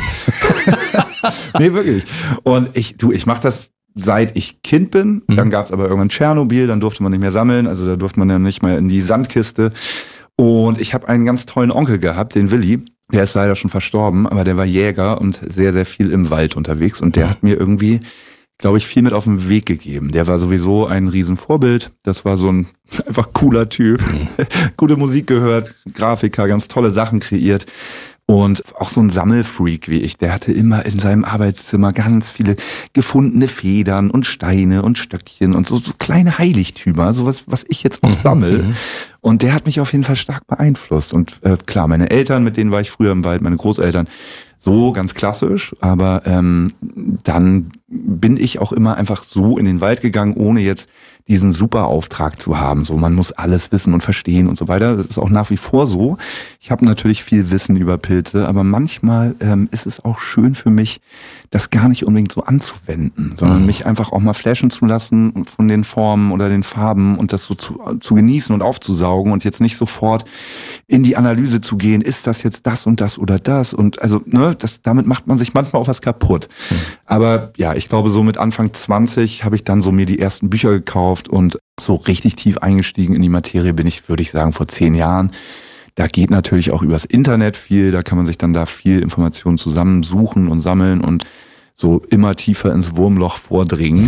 Nee, wirklich. Und ich, du, ich mache das seit ich Kind bin. Mhm. Dann gab es aber irgendwann Tschernobyl, dann durfte man nicht mehr sammeln, also da durfte man ja nicht mehr in die Sandkiste. Und ich habe einen ganz tollen Onkel gehabt, den Willi. Der ist leider schon verstorben, aber der war Jäger und sehr, sehr viel im Wald unterwegs. Und der hat mir irgendwie, glaube ich, viel mit auf den Weg gegeben. Der war sowieso ein Riesenvorbild. Das war so ein einfach cooler Typ. Mhm. Gute Musik gehört, Grafiker, ganz tolle Sachen kreiert. Und auch so ein Sammelfreak wie ich, der hatte immer in seinem Arbeitszimmer ganz viele gefundene Federn und Steine und Stöckchen und so, so kleine Heiligtümer, sowas, was ich jetzt auch sammle. Und der hat mich auf jeden Fall stark beeinflusst. Und äh, klar, meine Eltern, mit denen war ich früher im Wald, meine Großeltern, so ganz klassisch. Aber ähm, dann bin ich auch immer einfach so in den Wald gegangen, ohne jetzt diesen super Auftrag zu haben. So, man muss alles wissen und verstehen und so weiter. Das ist auch nach wie vor so. Ich habe natürlich viel Wissen über Pilze, aber manchmal ähm, ist es auch schön für mich, das gar nicht unbedingt so anzuwenden, sondern mhm. mich einfach auch mal flashen zu lassen von den Formen oder den Farben und das so zu, zu genießen und aufzusaugen und jetzt nicht sofort in die Analyse zu gehen, ist das jetzt das und das oder das? Und also, ne, das, damit macht man sich manchmal auch was kaputt. Mhm. Aber ja, ich glaube, so mit Anfang zwanzig habe ich dann so mir die ersten Bücher gekauft und so richtig tief eingestiegen in die Materie bin ich, würde ich sagen, vor zehn Jahren. Da geht natürlich auch übers Internet viel, da kann man sich dann da viel Informationen zusammensuchen und sammeln und so immer tiefer ins Wurmloch vordringen.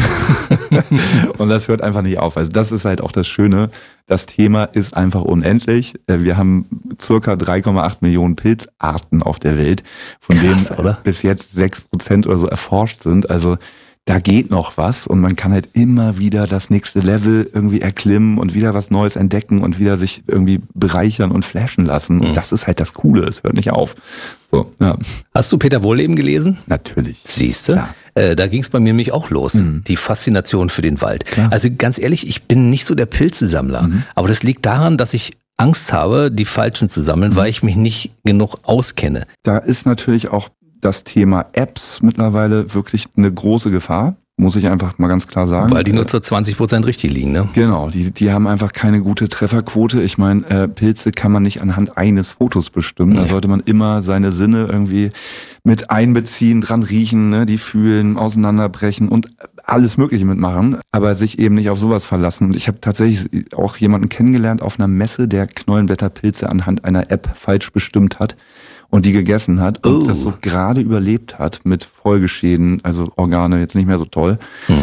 Und das hört einfach nicht auf. Also das ist halt auch das Schöne. Das Thema ist einfach unendlich. Wir haben circa drei Komma acht Millionen Pilzarten auf der Welt, von Krass, denen oder? bis jetzt sechs Prozent oder so erforscht sind. Also da geht noch was und man kann halt immer wieder das nächste Level irgendwie erklimmen und wieder was Neues entdecken und wieder sich irgendwie bereichern und flashen lassen. Und mhm. das ist halt das Coole, es hört nicht auf. So, ja. Hast du Peter Wohlleben gelesen? Natürlich. Siehste? Äh, da ging es bei mir nämlich auch los, mhm. die Faszination für den Wald. Klar. Also ganz ehrlich, ich bin nicht so der Pilzesammler, mhm. aber das liegt daran, dass ich Angst habe, die falschen zu sammeln, mhm. weil ich mich nicht genug auskenne. Da ist natürlich auch das Thema Apps mittlerweile wirklich eine große Gefahr, muss ich einfach mal ganz klar sagen. Weil die nur zu zwanzig Prozent richtig liegen, ne? Genau, die die haben einfach keine gute Trefferquote. Ich meine, äh, Pilze kann man nicht anhand eines Fotos bestimmen. Nee. Da sollte man immer seine Sinne irgendwie mit einbeziehen, dran riechen, ne, die fühlen, auseinanderbrechen und alles Mögliche mitmachen, aber sich eben nicht auf sowas verlassen. Und ich habe tatsächlich auch jemanden kennengelernt auf einer Messe, der Knollenblätterpilze anhand einer App falsch bestimmt hat und die gegessen hat und oh. das so gerade überlebt hat mit Folgeschäden, also Organe jetzt nicht mehr so toll. Hm.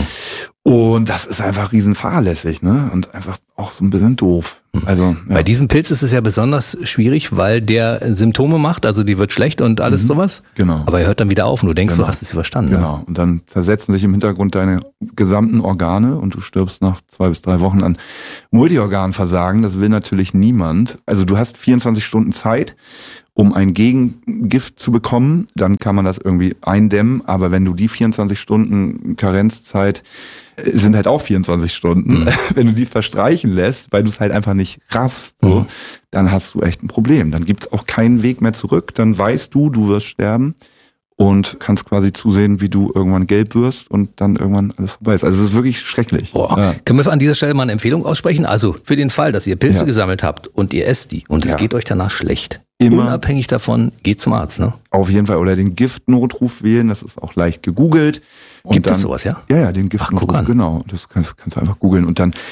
Und das ist einfach riesen fahrlässig, ne? Und einfach auch so ein bisschen doof. Also ja. Bei diesem Pilz ist es ja besonders schwierig, weil der Symptome macht, also die wird schlecht und alles mhm. sowas. Genau. Aber er hört dann wieder auf und du denkst, genau. du hast es überstanden. Genau. Ne? Und dann zersetzen sich im Hintergrund deine gesamten Organe und du stirbst nach zwei bis drei Wochen an Multiorganversagen. Das will natürlich niemand. Also du hast vierundzwanzig Stunden Zeit, um ein Gegengift zu bekommen. Dann kann man das irgendwie eindämmen. Aber wenn du die vierundzwanzig Stunden Karenzzeit sind halt auch vierundzwanzig Stunden. Mhm. Wenn du die verstreichen lässt, weil du es halt einfach nicht raffst, so, mhm. dann hast du echt ein Problem. Dann gibt's auch keinen Weg mehr zurück. Dann weißt du, du wirst sterben und kannst quasi zusehen, wie du irgendwann gelb wirst und dann irgendwann alles vorbei ist. Also es ist wirklich schrecklich. Boah. Ja. Können wir an dieser Stelle mal eine Empfehlung aussprechen? Also für den Fall, dass ihr Pilze ja. gesammelt habt und ihr esst die und es ja. geht euch danach schlecht. Immer unabhängig davon, geht zum Arzt, ne? Auf jeden Fall. Oder den Giftnotruf wählen, das ist auch leicht gegoogelt. Und Gibt dann, es sowas, ja? Ja, ja, den Giftnotruf, Ach, genau. Das kannst, kannst du einfach googeln und dann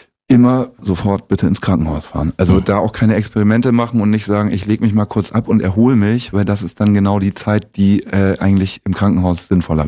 immer sofort bitte ins Krankenhaus fahren. Also mhm. da auch keine Experimente machen und nicht sagen, ich lege mich mal kurz ab und erhole mich, weil das ist dann genau die Zeit, die äh, eigentlich im Krankenhaus sinnvoller wäre. Mhm.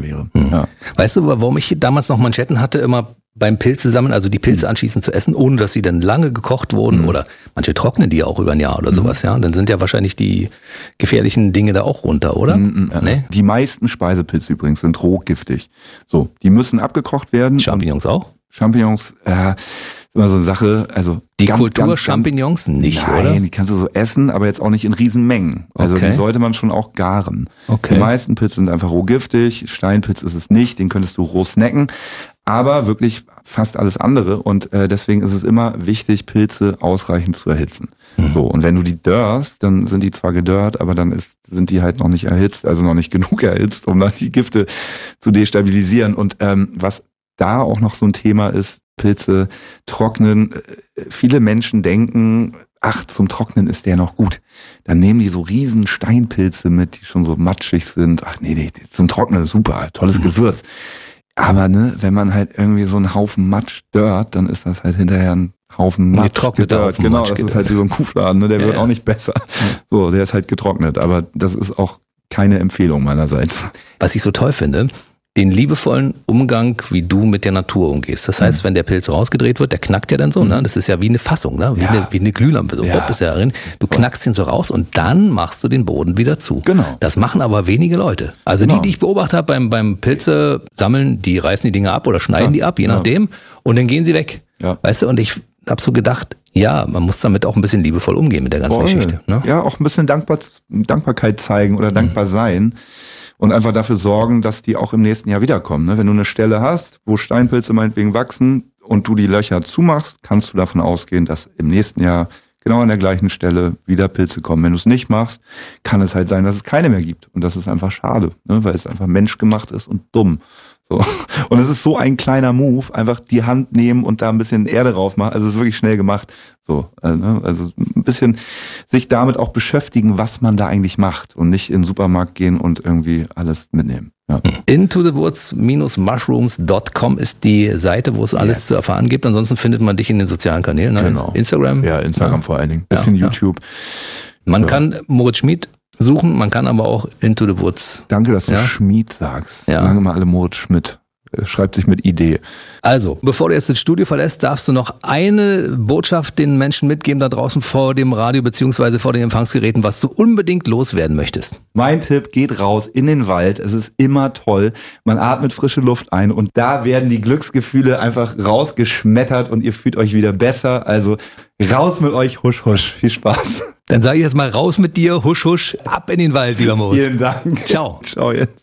Ja. Weißt du, warum ich damals noch Manschetten hatte, immer beim Pilze sammeln, also die Pilze anschließend zu essen, ohne dass sie dann lange gekocht wurden, mhm. oder manche trocknen die ja auch über ein Jahr oder sowas, ja. Dann sind ja wahrscheinlich die gefährlichen Dinge da auch runter, oder? Mhm, äh, nee? Die meisten Speisepilze übrigens sind rohgiftig. So, die müssen abgekocht werden. Champignons auch? Champignons, äh, immer so eine Sache, also die ganz, Kultur ganz, Champignons ganz, nicht, nein, oder? Die kannst du so essen, aber jetzt auch nicht in Riesenmengen. Also okay. die sollte man schon auch garen. Okay. Die meisten Pilze sind einfach roh giftig, Steinpilz ist es nicht, den könntest du roh snacken, aber wirklich fast alles andere und äh, deswegen ist es immer wichtig, Pilze ausreichend zu erhitzen. Mhm. So, und wenn du die dörrst, dann sind die zwar gedörrt, aber dann ist, sind die halt noch nicht erhitzt, also noch nicht genug erhitzt, um dann die Gifte zu destabilisieren. Und ähm, was da auch noch so ein Thema ist, Pilze trocknen. Viele Menschen denken, ach, zum Trocknen ist der noch gut. Dann nehmen die so riesen Steinpilze mit, die schon so matschig sind. Ach nee, nee, zum Trocknen ist super, tolles Gewürz. Aber ne, wenn man halt irgendwie so einen Haufen Matsch dört, dann ist das halt hinterher ein Haufen Matsch gedörrt. Genau, das ist halt wie so ein Kuhfladen, ne? Der ja, wird ja. auch nicht besser. So, der ist halt getrocknet. Aber das ist auch keine Empfehlung meinerseits. Was ich so toll finde, den liebevollen Umgang, wie du mit der Natur umgehst. Das heißt, mhm. wenn der Pilz rausgedreht wird, der knackt ja dann so, ne? Das ist ja wie eine Fassung, ne? Wie, ja. eine, wie eine Glühlampe. So, ja. ist ja drin. Du knackst ihn so raus und dann machst du den Boden wieder zu. Genau. Das machen aber wenige Leute. Also genau. die, die ich beobachtet habe beim, beim Pilze sammeln, die reißen die Dinge ab oder schneiden ja. die ab, je ja. nachdem. Und dann gehen sie weg. Ja. Weißt du, und ich habe so gedacht, ja, man muss damit auch ein bisschen liebevoll umgehen mit der ganzen Voll. Geschichte. Ne? Ja, auch ein bisschen Dankbar, Dankbarkeit zeigen oder dankbar mhm. sein. Und einfach dafür sorgen, dass die auch im nächsten Jahr wiederkommen. Wenn du eine Stelle hast, wo Steinpilze meinetwegen wachsen und du die Löcher zumachst, kannst du davon ausgehen, dass im nächsten Jahr genau an der gleichen Stelle wieder Pilze kommen. Wenn du es nicht machst, kann es halt sein, dass es keine mehr gibt. Und das ist einfach schade, ne? Weil es einfach menschgemacht ist und dumm. So. Und es ist so ein kleiner Move, einfach die Hand nehmen und da ein bisschen Erde drauf machen. Also es ist wirklich schnell gemacht. So, also ein bisschen sich damit auch beschäftigen, was man da eigentlich macht und nicht in den Supermarkt gehen und irgendwie alles mitnehmen. Ja. into the woods dash mushrooms dot com ist die Seite, wo es alles yes. zu erfahren gibt. Ansonsten findet man dich in den sozialen Kanälen, ne? Genau. Instagram. Ja, Instagram ja. vor allen Dingen. Bisschen ja. YouTube. Man ja. kann Moritz Schmid suchen, man kann aber auch Into the Woods. Danke, dass du ja? Schmid sagst. Ja. Sagen wir mal alle Moritz Schmidt. Schreibt sich mit Idee. Also, bevor du jetzt das Studio verlässt, darfst du noch eine Botschaft den Menschen mitgeben da draußen vor dem Radio beziehungsweise vor den Empfangsgeräten, was du unbedingt loswerden möchtest. Mein Tipp, geht raus in den Wald. Es ist immer toll. Man atmet frische Luft ein und da werden die Glücksgefühle einfach rausgeschmettert und ihr fühlt euch wieder besser. Also raus mit euch, husch, husch. Viel Spaß. Dann sage ich jetzt mal raus mit dir, husch, husch, ab in den Wald, lieber Moritz. Vielen Dank. Ciao. Ciao jetzt.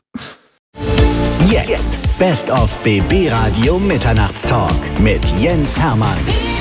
Jetzt Best of B B Radio Mitternachtstalk mit Jens Hermann.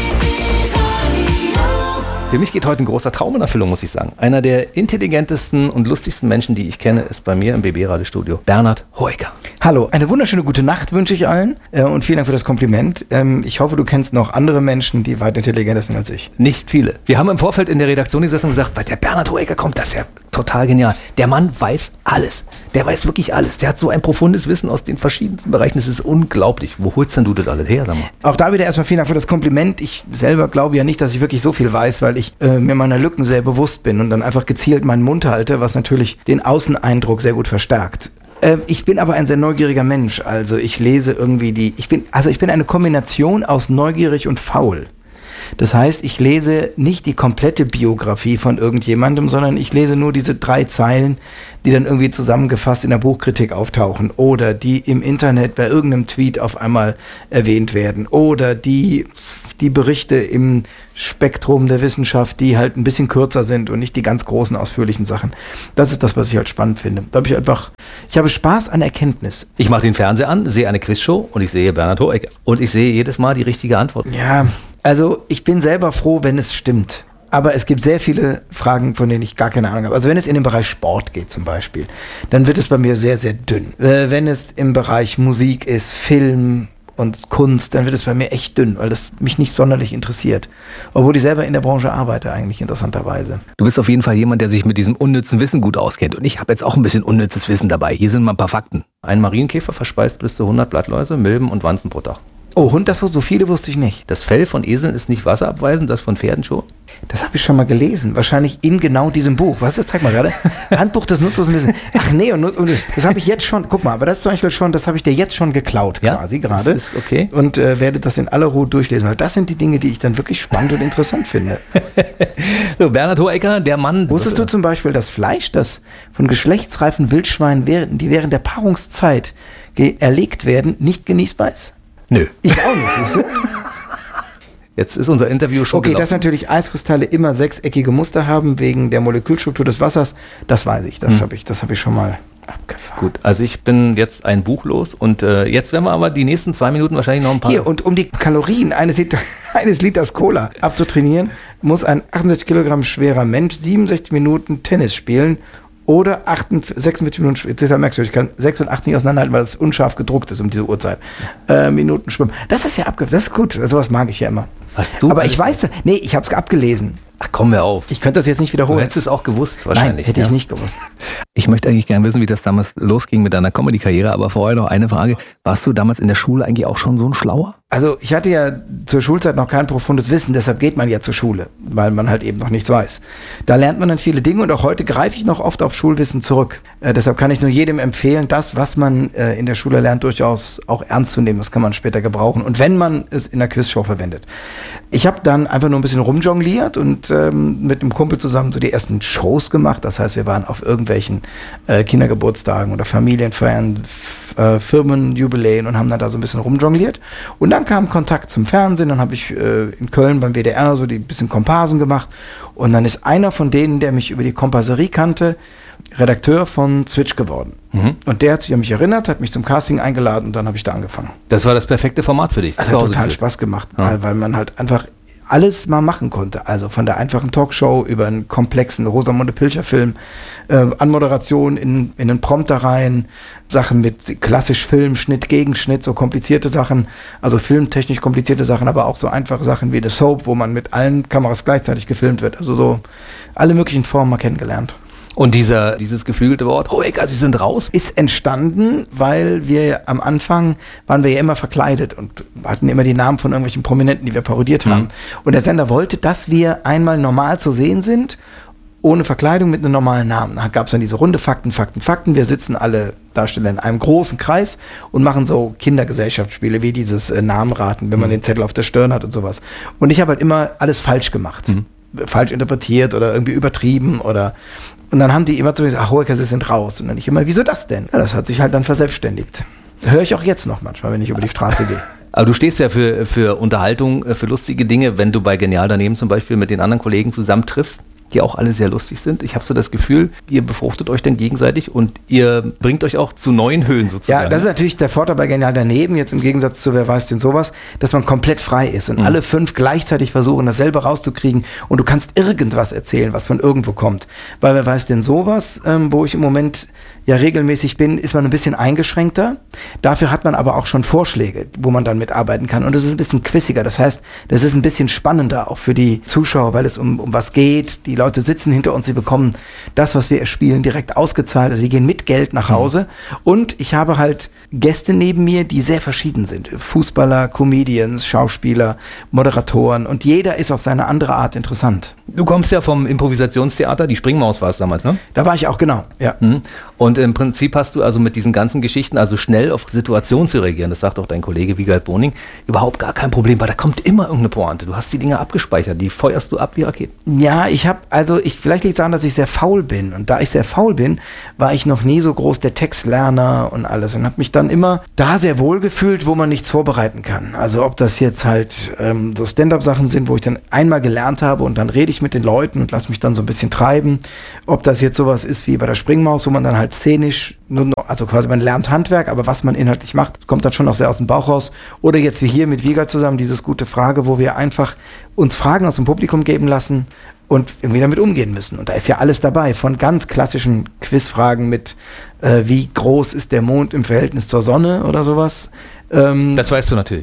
Für mich geht heute ein großer Traum in Erfüllung, muss ich sagen. Einer der intelligentesten und lustigsten Menschen, die ich kenne, ist bei mir im B B-Radio-Studio Bernhard Hoeker. Hallo, eine wunderschöne gute Nacht wünsche ich allen äh, und vielen Dank für das Kompliment. Ähm, ich hoffe, du kennst noch andere Menschen, die weit intelligenter sind als ich. Nicht viele. Wir haben im Vorfeld in der Redaktion gesessen und gesagt, weil der Bernhard Hoeker kommt, das ist ja total genial. Der Mann weiß alles. Der weiß wirklich alles. Der hat so ein profundes Wissen aus den verschiedensten Bereichen. Das ist unglaublich. Wo holst denn du das alles her? Sag mal? Auch da wieder erstmal vielen Dank für das Kompliment. Ich selber glaube ja nicht, dass ich wirklich so viel weiß, weil ich äh, mir meiner Lücken sehr bewusst bin und dann einfach gezielt meinen Mund halte, was natürlich den Außeneindruck sehr gut verstärkt. Äh, ich bin aber ein sehr neugieriger Mensch. Also ich lese irgendwie die, ich bin, also ich bin eine Kombination aus neugierig und faul. Das heißt, ich lese nicht die komplette Biografie von irgendjemandem, sondern ich lese nur diese drei Zeilen, die dann irgendwie zusammengefasst in der Buchkritik auftauchen oder die im Internet bei irgendeinem Tweet auf einmal erwähnt werden oder die, die Berichte im Spektrum der Wissenschaft, die halt ein bisschen kürzer sind und nicht die ganz großen, ausführlichen Sachen. Das ist das, was ich halt spannend finde. Da habe ich einfach, ich habe Spaß an Erkenntnis. Ich mache den Fernseher an, sehe eine Quizshow und ich sehe Bernhard Hoeker. Und ich sehe jedes Mal die richtige Antwort. Ja, also ich bin selber froh, wenn es stimmt. Aber es gibt sehr viele Fragen, von denen ich gar keine Ahnung habe. Also wenn es in den Bereich Sport geht zum Beispiel, dann wird es bei mir sehr, sehr dünn. Äh, wenn es im Bereich Musik ist, Film und Kunst, dann wird es bei mir echt dünn, weil das mich nicht sonderlich interessiert. Obwohl ich selber in der Branche arbeite eigentlich, interessanterweise. Du bist auf jeden Fall jemand, der sich mit diesem unnützen Wissen gut auskennt. Und ich habe jetzt auch ein bisschen unnützes Wissen dabei. Hier sind mal ein paar Fakten. Ein Marienkäfer verspeist bis zu hundert Blattläuse, Milben und Wanzen pro Tag. Oh, Hund, das so viele wusste ich nicht. Das Fell von Eseln ist nicht wasserabweisend, das von Pferden schon? Das habe ich schon mal gelesen. Wahrscheinlich in genau diesem Buch. Was ist das? Zeig mal gerade. Handbuch des nutzlosen Wissens. Ach nee, und, und das habe ich jetzt schon, guck mal, aber das ist zum Beispiel schon, das habe ich dir jetzt schon geklaut Ja, quasi gerade. das ist okay. Und äh, werde das in aller Ruhe durchlesen. Weil das sind die Dinge, die ich dann wirklich spannend und interessant finde. So, Bernhard Hohecker, der Mann. Wusstest du zum Beispiel, dass Fleisch, das von geschlechtsreifen Wildschweinen, während, die während der Paarungszeit ge- erlegt werden, nicht genießbar ist? Nö. Ich auch nicht, siehst du? Jetzt ist unser Interview schon Okay, gelaufen. dass natürlich Eiskristalle immer sechseckige Muster haben wegen der Molekülstruktur des Wassers, das weiß ich. Das Hm. habe ich, das habe ich schon mal abgefahren. Gut, also ich bin jetzt ein Buch los und äh, jetzt werden wir aber die nächsten zwei Minuten wahrscheinlich noch ein paar... Hier, und um die Kalorien eines, Liter, eines Liters Cola abzutrainieren, muss ein achtundsechzig Kilogramm schwerer Mensch siebenundsechzig Minuten Tennis spielen oder achtundvierzig, sechsundvierzig Minuten schwimmen. Deshalb merkst du, ich kann sechs und acht nicht auseinanderhalten, weil das unscharf gedruckt ist um diese Uhrzeit. Äh, Minuten schwimmen. Das ist ja abge... Das ist gut. Sowas mag ich ja immer. Hast du Aber alles- ich weiß das... Nee, ich habe es abgelesen. Ach, komm mir auf. Ich könnte das jetzt nicht Du wiederholen. hättest es auch gewusst, Nein, wahrscheinlich. hätte ich ja. nicht gewusst. Ich möchte eigentlich gerne wissen, wie das damals losging mit deiner Comedy-Karriere, aber vorher noch eine Frage. Warst du damals in der Schule eigentlich auch schon so ein Schlauer? Also ich hatte ja zur Schulzeit noch kein profundes Wissen, deshalb geht man ja zur Schule, weil man halt eben noch nichts weiß. Da lernt man dann viele Dinge und auch heute greife ich noch oft auf Schulwissen zurück. Äh, deshalb kann ich nur jedem empfehlen, das, was man äh, in der Schule lernt, durchaus auch ernst zu nehmen. Das kann man später gebrauchen. Und wenn man es in der Quizshow verwendet. Ich habe dann einfach nur ein bisschen rumjongliert und ähm, mit einem Kumpel zusammen so die ersten Shows gemacht. Das heißt, wir waren auf irgendwelchen äh, Kindergeburtstagen oder Familienfeiern, F- äh, Firmenjubiläen und haben dann da so ein bisschen rumjongliert. Und dann kam Kontakt zum Fernsehen. Dann habe ich äh, in Köln beim W D R so die bisschen Komparsen gemacht. Und dann ist einer von denen, der mich über die Komparserie kannte, Redakteur von Switch geworden. Mhm. Und der hat sich an mich erinnert, hat mich zum Casting eingeladen und dann habe ich da angefangen. Das war das perfekte Format für dich. Das Zu hat Hause total gefühlt. Spaß gemacht, Ja. weil, weil man halt einfach alles mal machen konnte. Also von der einfachen Talkshow über einen komplexen Rosamunde Pilcher-Film, äh, Anmoderation in, in einen Prompter rein, Sachen mit klassisch Film, Schnitt, Gegenschnitt, so komplizierte Sachen, also filmtechnisch komplizierte Sachen, aber auch so einfache Sachen wie The Soap, wo man mit allen Kameras gleichzeitig gefilmt wird. Also so alle möglichen Formen mal kennengelernt. Und dieser, dieses geflügelte Wort, Hohecker, Sie sind raus. Ist entstanden, weil wir am Anfang waren wir ja immer verkleidet und hatten immer die Namen von irgendwelchen Prominenten, die wir parodiert haben. Und der Sender wollte, dass wir einmal normal zu sehen sind, ohne Verkleidung mit einem normalen Namen. Da gab es dann diese Runde Fakten, Fakten, Fakten. Wir sitzen alle Darsteller in einem großen Kreis und machen so Kindergesellschaftsspiele wie dieses äh, Namenraten, wenn man den Zettel auf der Stirn hat und sowas. Und ich habe halt immer alles falsch gemacht. Falsch interpretiert oder irgendwie übertrieben oder und dann haben die immer zu mir gesagt, ach Hohecker, Sie sind raus. Und dann ich immer, wieso das denn? Ja, das hat sich halt dann verselbstständigt. Höre ich auch jetzt noch manchmal, wenn ich über die Straße gehe. Aber du stehst ja für, für Unterhaltung, für lustige Dinge, wenn du bei Genial daneben zum Beispiel mit den anderen Kollegen zusammentriffst, die auch alle sehr lustig sind. Ich habe so das Gefühl, ihr befruchtet euch dann gegenseitig und ihr bringt euch auch zu neuen Höhen sozusagen. Ja, das ist natürlich der Vorteil bei Genial daneben, jetzt im Gegensatz zu Wer weiß denn sowas, dass man komplett frei ist und mhm. alle fünf gleichzeitig versuchen, dasselbe rauszukriegen und du kannst irgendwas erzählen, was von irgendwo kommt. Weil Wer weiß denn sowas, ähm, wo ich im Moment ja regelmäßig bin, ist man ein bisschen eingeschränkter. Dafür hat man aber auch schon Vorschläge, wo man dann mitarbeiten kann. Und es ist ein bisschen quissiger. Das heißt, das ist ein bisschen spannender auch für die Zuschauer, weil es um, um was geht. Die Leute sitzen hinter uns, sie bekommen das, was wir erspielen, direkt ausgezahlt. Also sie gehen mit Geld nach Hause. Und ich habe halt Gäste neben mir, die sehr verschieden sind. Fußballer, Comedians, Schauspieler, Moderatoren. Und jeder ist auf seine andere Art interessant. Du kommst ja vom Improvisationstheater, die Springmaus war es damals, ne? Da war ich auch, genau, ja. Mhm. Und im Prinzip hast du also mit diesen ganzen Geschichten, also schnell auf Situationen zu reagieren, das sagt auch dein Kollege Wiegald Boning, überhaupt gar kein Problem, weil da kommt immer irgendeine Pointe. Du hast die Dinge abgespeichert, die feuerst du ab wie Raketen. Ja, ich habe, also ich, vielleicht liegt es daran, dass ich sehr faul bin. Und da ich sehr faul bin, war ich noch nie so groß der Textlerner und alles. Und habe mich dann immer da sehr wohl gefühlt, wo man nichts vorbereiten kann. Also ob das jetzt halt ähm, so Stand-up-Sachen sind, wo ich dann einmal gelernt habe und dann rede ich mit den Leuten und lasse mich dann so ein bisschen treiben. Ob das jetzt sowas ist wie bei der Springmaus, wo man dann halt szenisch, nur noch, also quasi man lernt Handwerk, aber was man inhaltlich macht, kommt dann schon auch sehr aus dem Bauch raus. Oder jetzt wie hier mit Wiegald zusammen, dieses gute Frage, wo wir einfach uns Fragen aus dem Publikum geben lassen und irgendwie damit umgehen müssen. Und da ist ja alles dabei, von ganz klassischen Quizfragen mit äh, wie groß ist der Mond im Verhältnis zur Sonne oder sowas. Ähm, Das weißt du natürlich.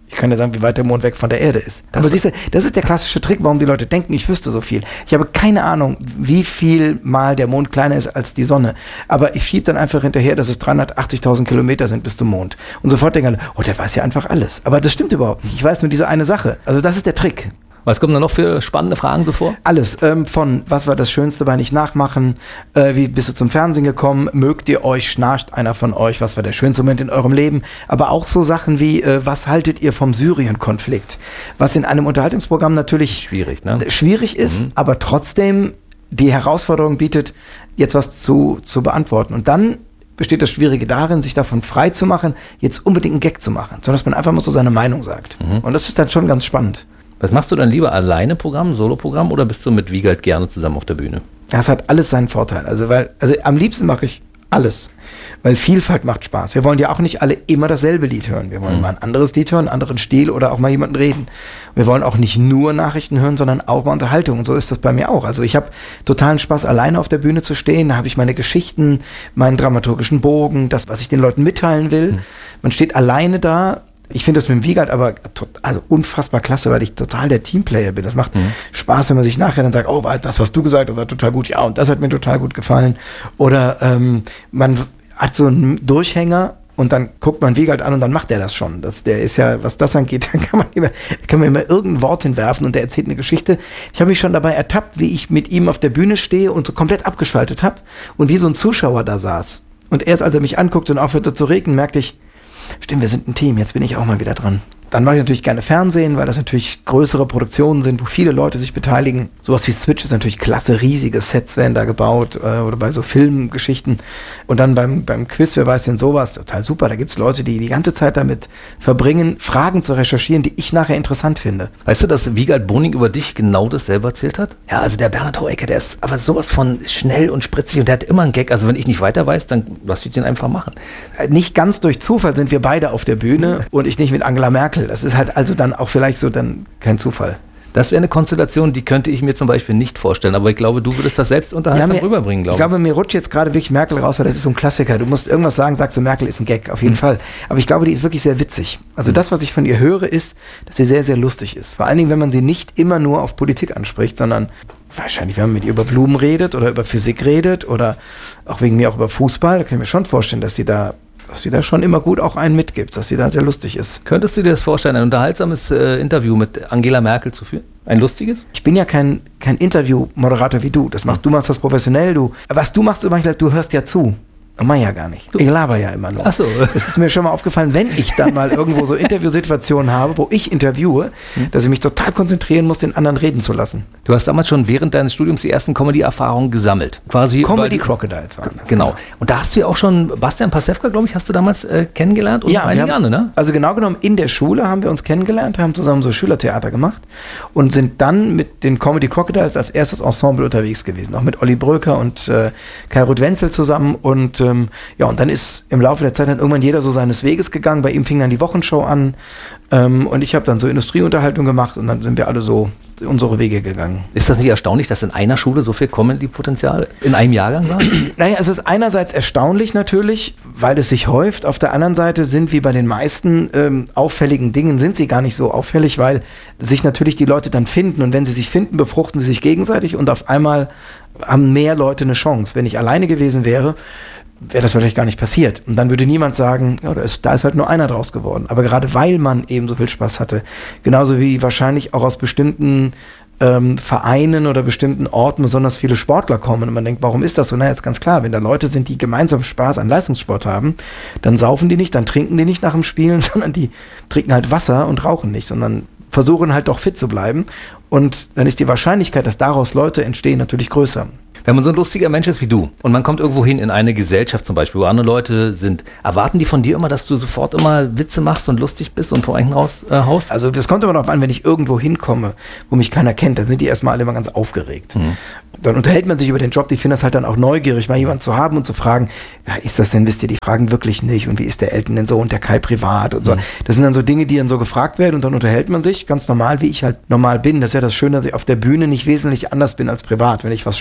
Ich kann ja sagen, wie weit der Mond weg von der Erde ist. Das Aber siehst du, das ist der klassische Trick, warum die Leute denken, ich wüsste so viel. Ich habe keine Ahnung, wie viel mal der Mond kleiner ist als die Sonne. Aber ich schiebe dann einfach hinterher, dass es dreihundertachtzigtausend Kilometer sind bis zum Mond. Und sofort denken alle, oh, der weiß ja einfach alles. Aber das stimmt überhaupt nicht. Ich weiß nur diese eine Sache. Also das ist der Trick. Was kommen da noch für spannende Fragen so vor? Alles, ähm, von was war das Schönste bei Nicht Nachmachen, äh, wie bist du zum Fernsehen gekommen, mögt ihr euch, schnarcht einer von euch, was war der schönste Moment in eurem Leben, aber auch so Sachen wie, äh, was haltet ihr vom Syrien-Konflikt, was in einem Unterhaltungsprogramm natürlich schwierig, ne? schwierig ist, mhm. aber trotzdem die Herausforderung bietet, jetzt was zu, zu beantworten. Und dann besteht das Schwierige darin, sich davon frei zu machen, jetzt unbedingt einen Gag zu machen, sondern dass man einfach mal so seine Meinung sagt. Mhm. Und das ist dann schon ganz spannend. Was machst du dann lieber, alleine Programm, Solo-Programm oder bist du mit Wiegald gerne zusammen auf der Bühne? Das hat alles seinen Vorteil. Also, weil, also am liebsten mache ich alles, weil Vielfalt macht Spaß. Wir wollen ja auch nicht alle immer dasselbe Lied hören. Wir wollen mhm. mal ein anderes Lied hören, einen anderen Stil oder auch mal jemanden reden. Wir wollen auch nicht nur Nachrichten hören, sondern auch mal Unterhaltung. Und so ist das bei mir auch. Also ich habe totalen Spaß, alleine auf der Bühne zu stehen. Da habe ich meine Geschichten, meinen dramaturgischen Bogen, das, was ich den Leuten mitteilen will. Mhm. Man steht alleine da. Ich finde das mit dem Wiegald aber also unfassbar klasse, weil ich total der Teamplayer bin. Das macht mhm. Spaß, wenn man sich nachher dann sagt, oh, das, was du gesagt hast, war total gut. Ja, und das hat mir total gut gefallen. Oder ähm, man hat so einen Durchhänger und dann guckt man Wiegald an und dann macht er das schon. Das, der ist ja, was das angeht, dann kann man immer, kann man immer irgendein Wort hinwerfen und der erzählt eine Geschichte. Ich habe mich schon dabei ertappt, wie ich mit ihm auf der Bühne stehe und so komplett abgeschaltet habe und wie so ein Zuschauer da saß. Und erst als er mich anguckte und aufhörte zu regnen, merkte ich, stimmt, wir sind ein Team, jetzt bin ich auch mal wieder dran. Dann mache ich natürlich gerne Fernsehen, weil das natürlich größere Produktionen sind, wo viele Leute sich beteiligen. Sowas wie Switch ist natürlich klasse, riesige Sets werden da gebaut äh, oder bei so Filmgeschichten. Und dann beim, beim Quiz, wer weiß denn sowas, total super. Da gibt es Leute, die die ganze Zeit damit verbringen, Fragen zu recherchieren, die ich nachher interessant finde. Weißt du, dass Wiegald Boning über dich genau das selber erzählt hat? Ja, also der Bernhard Hohecker, der ist aber sowas von schnell und spritzig und der hat immer einen Gag. Also wenn ich nicht weiter weiß, dann lass ich den einfach machen. Äh, nicht ganz durch Zufall sind wir beide auf der Bühne und ich nicht mit Angela Merkel. Das ist halt also dann auch vielleicht so dann kein Zufall. Das wäre eine Konstellation, die könnte ich mir zum Beispiel nicht vorstellen. Aber ich glaube, du würdest das selbst unterhaltsam ja, mir, rüberbringen, glaube ich. Ich glaube, mir rutscht jetzt gerade wirklich Merkel raus, weil das ist so ein Klassiker. Du musst irgendwas sagen, sagst du, Merkel ist ein Gag, auf jeden mhm. Fall. Aber ich glaube, die ist wirklich sehr witzig. Also mhm. das, was ich von ihr höre, ist, dass sie sehr, sehr lustig ist. Vor allen Dingen, wenn man sie nicht immer nur auf Politik anspricht, sondern wahrscheinlich, wenn man mit ihr über Blumen redet oder über Physik redet oder auch wegen mir auch über Fußball, da kann ich mir schon vorstellen, dass sie da dass sie da schon immer gut auch einen mitgibt, dass sie da sehr lustig ist. Könntest du dir das vorstellen, ein unterhaltsames äh, Interview mit Angela Merkel zu führen? Ein lustiges? Ich bin ja kein, kein Interview-Moderator wie du. Das machst, du machst das professionell, du. Was du machst, du, du hörst ja zu. Mach ja gar nicht. Ich laber ja immer nur. Ach so. Es ist mir schon mal aufgefallen, wenn ich dann mal irgendwo so Interviewsituationen habe, wo ich interviewe, hm. dass ich mich total konzentrieren muss, den anderen reden zu lassen. Du hast damals schon während deines Studiums die ersten Comedy-Erfahrungen gesammelt. Quasi Comedy Crocodiles waren das. Genau. Und da hast du ja auch schon Bastian Pastewka, glaube ich, hast du damals äh, kennengelernt und ja, einige andere, ne? Also genau genommen in der Schule haben wir uns kennengelernt, haben zusammen so Schülertheater gemacht und sind dann mit den Comedy Crocodiles als erstes Ensemble unterwegs gewesen. Auch mit Olli Bröker und äh, Kai Ruth Wenzel zusammen und ähm, ja, und dann ist im Laufe der Zeit dann irgendwann jeder so seines Weges gegangen. Bei ihm fing dann die Wochenshow an ähm, und ich habe dann so Industrieunterhaltung gemacht und dann sind wir alle so unsere Wege gegangen. Ist das nicht erstaunlich, dass in einer Schule so viel Comedy-Potenzial in einem Jahrgang war? Naja, es ist einerseits erstaunlich natürlich, weil es sich häuft. Auf der anderen Seite sind wie bei den meisten ähm, auffälligen Dingen, sind sie gar nicht so auffällig, weil sich natürlich die Leute dann finden und wenn sie sich finden, befruchten sie sich gegenseitig und auf einmal haben mehr Leute eine Chance. Wenn ich alleine gewesen wäre, wäre das wahrscheinlich gar nicht passiert. Und dann würde niemand sagen, ja, da ist, da ist halt nur einer draus geworden. Aber gerade weil man eben so viel Spaß hatte, genauso wie wahrscheinlich auch aus bestimmten ähm, Vereinen oder bestimmten Orten besonders viele Sportler kommen und man denkt, warum ist das so? Na, jetzt ganz klar, wenn da Leute sind, die gemeinsam Spaß an Leistungssport haben, dann saufen die nicht, dann trinken die nicht nach dem Spielen, sondern die trinken halt Wasser und rauchen nicht, sondern versuchen halt doch fit zu bleiben. Und dann ist die Wahrscheinlichkeit, dass daraus Leute entstehen, natürlich größer. Wenn man so ein lustiger Mensch ist wie du und man kommt irgendwo hin in eine Gesellschaft zum Beispiel, wo andere Leute sind, erwarten die von dir immer, dass du sofort immer Witze machst und lustig bist und vor einen raus äh, haust? Also das kommt immer darauf an, wenn ich irgendwo hinkomme, wo mich keiner kennt, dann sind die erstmal alle immer ganz aufgeregt. Mhm. Dann unterhält man sich über den Job, die finden das halt dann auch neugierig, mal jemanden zu haben und zu fragen, ja, ist das denn, wisst ihr, die fragen wirklich nicht und wie ist der Elton denn so und der Kai privat und so. Mhm. Das sind dann so Dinge, die dann so gefragt werden und dann unterhält man sich ganz normal, wie ich halt normal bin. Das ist ja das Schöne, dass ich auf der Bühne nicht wesentlich anders bin als privat. Wenn ich was spannend finde,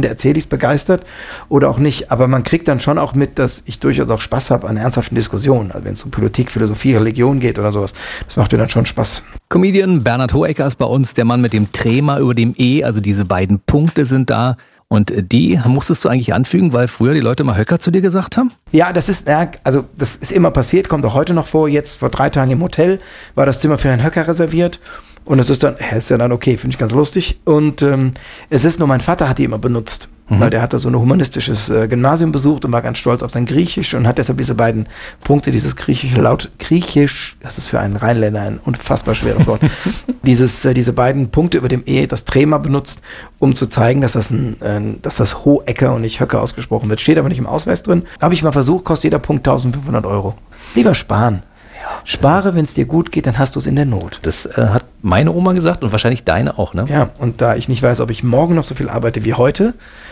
Ende erzähle ich es begeistert oder auch nicht. Aber man kriegt dann schon auch mit, dass ich durchaus auch Spaß habe an ernsthaften Diskussionen. Also wenn es um Politik, Philosophie, Religion geht oder sowas, das macht mir dann schon Spaß. Comedian Bernhard Hohecker ist bei uns, der Mann mit dem Trema über dem E, also diese beiden Punkte sind da. Und die musstest du eigentlich anfügen, weil früher die Leute mal Höcker zu dir gesagt haben? Ja, das ist, ja, also das ist immer passiert, kommt auch heute noch vor. Jetzt vor drei Tagen im Hotel war das Zimmer für Herrn Höcker reserviert. Und es ist dann, ja, ist ja dann okay, finde ich ganz lustig. Und ähm, es ist nur, mein Vater hat die immer benutzt. Mhm. Weil der hat da so ein humanistisches äh, Gymnasium besucht und war ganz stolz auf sein Griechisch und hat deshalb diese beiden Punkte, dieses griechische Laut, Griechisch, das ist für einen Rheinländer ein unfassbar schweres Wort, dieses, äh, diese beiden Punkte über dem E, das Trema benutzt, um zu zeigen, dass das ein, äh, dass das Hohecker und nicht Höcker ausgesprochen wird. Steht aber nicht im Ausweis drin. Habe ich mal versucht, kostet jeder Punkt eintausendfünfhundert Euro. Lieber sparen. Spare, wenn es dir gut geht, dann hast du es in der Not. Das äh, hat meine Oma gesagt und wahrscheinlich deine auch, ne? Ja, und da ich nicht weiß, ob ich morgen noch so viel arbeite wie heute,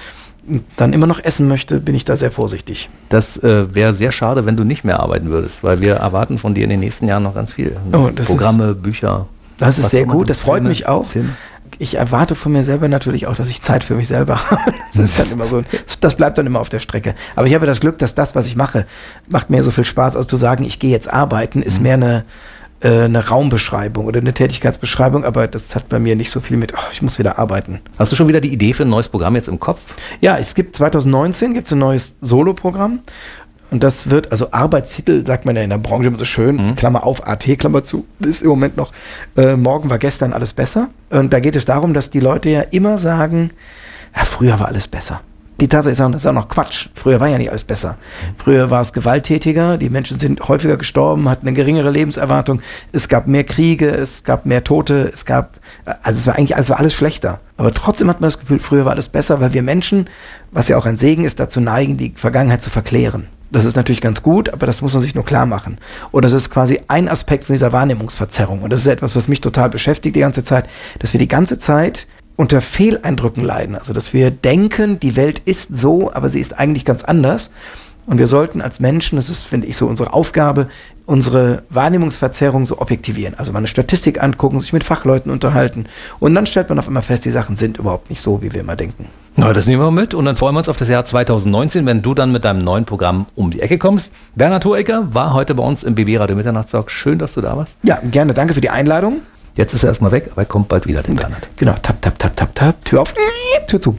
dann immer noch essen möchte, bin ich da sehr vorsichtig. Das äh, wäre sehr schade, wenn du nicht mehr arbeiten würdest, weil wir erwarten von dir in den nächsten Jahren noch ganz viel. Oh, das Programme, ist, Bücher. Das ist sehr gut, das freut Filme, mich auch. Filme. Ich erwarte von mir selber natürlich auch, dass ich Zeit für mich selber habe. Das ist dann immer so, das bleibt dann immer auf der Strecke. Aber ich habe das Glück, dass das, was ich mache, macht mir so viel Spaß. Also zu sagen, ich gehe jetzt arbeiten, ist mhm. mehr eine, äh, eine Raumbeschreibung oder eine Tätigkeitsbeschreibung. Aber das hat bei mir nicht so viel mit, oh, ich muss wieder arbeiten. Hast du schon wieder die Idee für ein neues Programm jetzt im Kopf? Ja, es gibt zwanzig neunzehn gibt's ein neues Solo-Programm. Und das wird, also Arbeitstitel, sagt man ja in der Branche immer so schön, mhm. Klammer auf, A T, Klammer zu, das ist im Moment noch, äh, morgen war gestern alles besser. Und da geht es darum, dass die Leute ja immer sagen, ja, früher war alles besser. Die Tatsache ist auch, das ist auch noch Quatsch. Früher war ja nicht alles besser. Früher war es gewalttätiger, die Menschen sind häufiger gestorben, hatten eine geringere Lebenserwartung, es gab mehr Kriege, es gab mehr Tote, es gab, also es war eigentlich, also war alles schlechter. Aber trotzdem hat man das Gefühl, früher war alles besser, weil wir Menschen, was ja auch ein Segen ist, dazu neigen, die Vergangenheit zu verklären. Das ist natürlich ganz gut, aber das muss man sich nur klar machen. Und das ist quasi ein Aspekt von dieser Wahrnehmungsverzerrung. Und das ist etwas, was mich total beschäftigt die ganze Zeit, dass wir die ganze Zeit unter Fehleindrücken leiden. Also, dass wir denken, die Welt ist so, aber sie ist eigentlich ganz anders. Und wir sollten als Menschen, das ist, finde ich, so unsere Aufgabe, unsere Wahrnehmungsverzerrung so objektivieren. Also mal eine Statistik angucken, sich mit Fachleuten unterhalten. Und dann stellt man auf einmal fest, die Sachen sind überhaupt nicht so, wie wir immer denken. Na, das nehmen wir mit und dann freuen wir uns auf das Jahr zwanzig neunzehn, wenn du dann mit deinem neuen Programm um die Ecke kommst. Bernhard Hohecker war heute bei uns im B B Radio Mitternachtstalk. Schön, dass du da warst. Ja, gerne. Danke für die Einladung. Jetzt ist er erstmal weg, aber er kommt bald wieder, den Bernhard. Genau. Tap, tap, tap, tap, tap. Tür auf, Tür zu.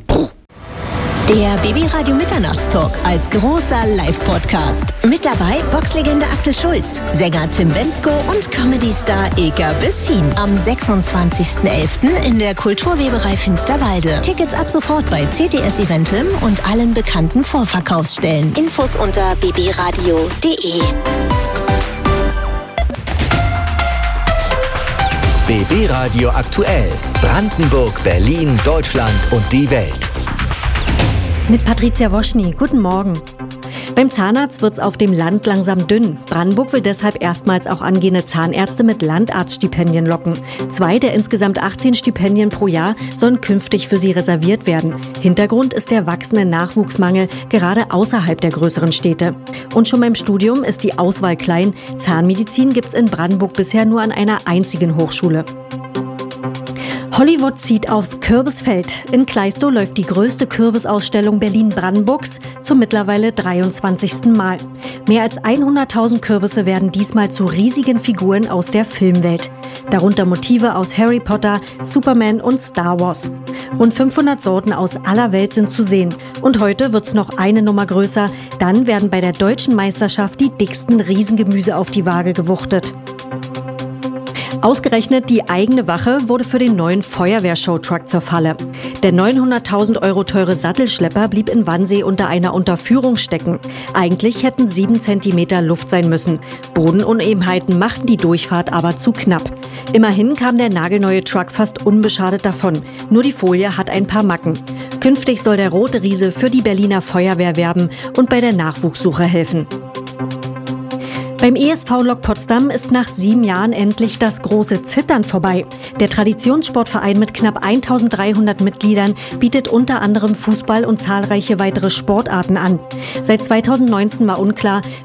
Der B B Radio Mitternachtstalk als großer Live-Podcast. Mit dabei Boxlegende Axel Schulz, Sänger Tim Bendzko und Comedy-Star Ilka Bessin. Am sechsundzwanzigsten elften in der Kulturweberei Finsterwalde. Tickets ab sofort bei C T S Eventim und allen bekannten Vorverkaufsstellen. Infos unter b b radio punkt d e. B B Radio aktuell. Brandenburg, Berlin, Deutschland und die Welt. Mit Patricia Woschny. Guten Morgen. Beim Zahnarzt wird's auf dem Land langsam dünn. Brandenburg will deshalb erstmals auch angehende Zahnärzte mit Landarztstipendien locken. Zwei der insgesamt achtzehn Stipendien pro Jahr sollen künftig für sie reserviert werden. Hintergrund ist der wachsende Nachwuchsmangel, gerade außerhalb der größeren Städte. Und schon beim Studium ist die Auswahl klein. Zahnmedizin gibt's in Brandenburg bisher nur an einer einzigen Hochschule. Hollywood zieht aufs Kürbisfeld. In Kleistow läuft die größte Kürbisausstellung Berlin-Brandenburgs zum mittlerweile dreiundzwanzigsten Mal. Mehr als hunderttausend Kürbisse werden diesmal zu riesigen Figuren aus der Filmwelt. Darunter Motive aus Harry Potter, Superman und Star Wars. Rund fünfhundert Sorten aus aller Welt sind zu sehen. Und heute wird's noch eine Nummer größer. Dann werden bei der Deutschen Meisterschaft die dicksten Riesengemüse auf die Waage gewuchtet. Ausgerechnet die eigene Wache wurde für den neuen Feuerwehr-Showtruck zur Falle. Der neunhunderttausend Euro teure Sattelschlepper blieb in Wannsee unter einer Unterführung stecken. Eigentlich hätten sieben Zentimeter Luft sein müssen. Bodenunebenheiten machten die Durchfahrt aber zu knapp. Immerhin kam der nagelneue Truck fast unbeschadet davon. Nur die Folie hat ein paar Macken. Künftig soll der Rote Riese für die Berliner Feuerwehr werben und bei der Nachwuchssuche helfen. Beim E S V Lok Potsdam ist nach sieben Jahren endlich das große Zittern vorbei. Der Traditionssportverein mit knapp eintausenddreihundert Mitgliedern bietet unter anderem Fußball und zahlreiche weitere Sportarten an. Seit zweitausendneunzehn war unklar,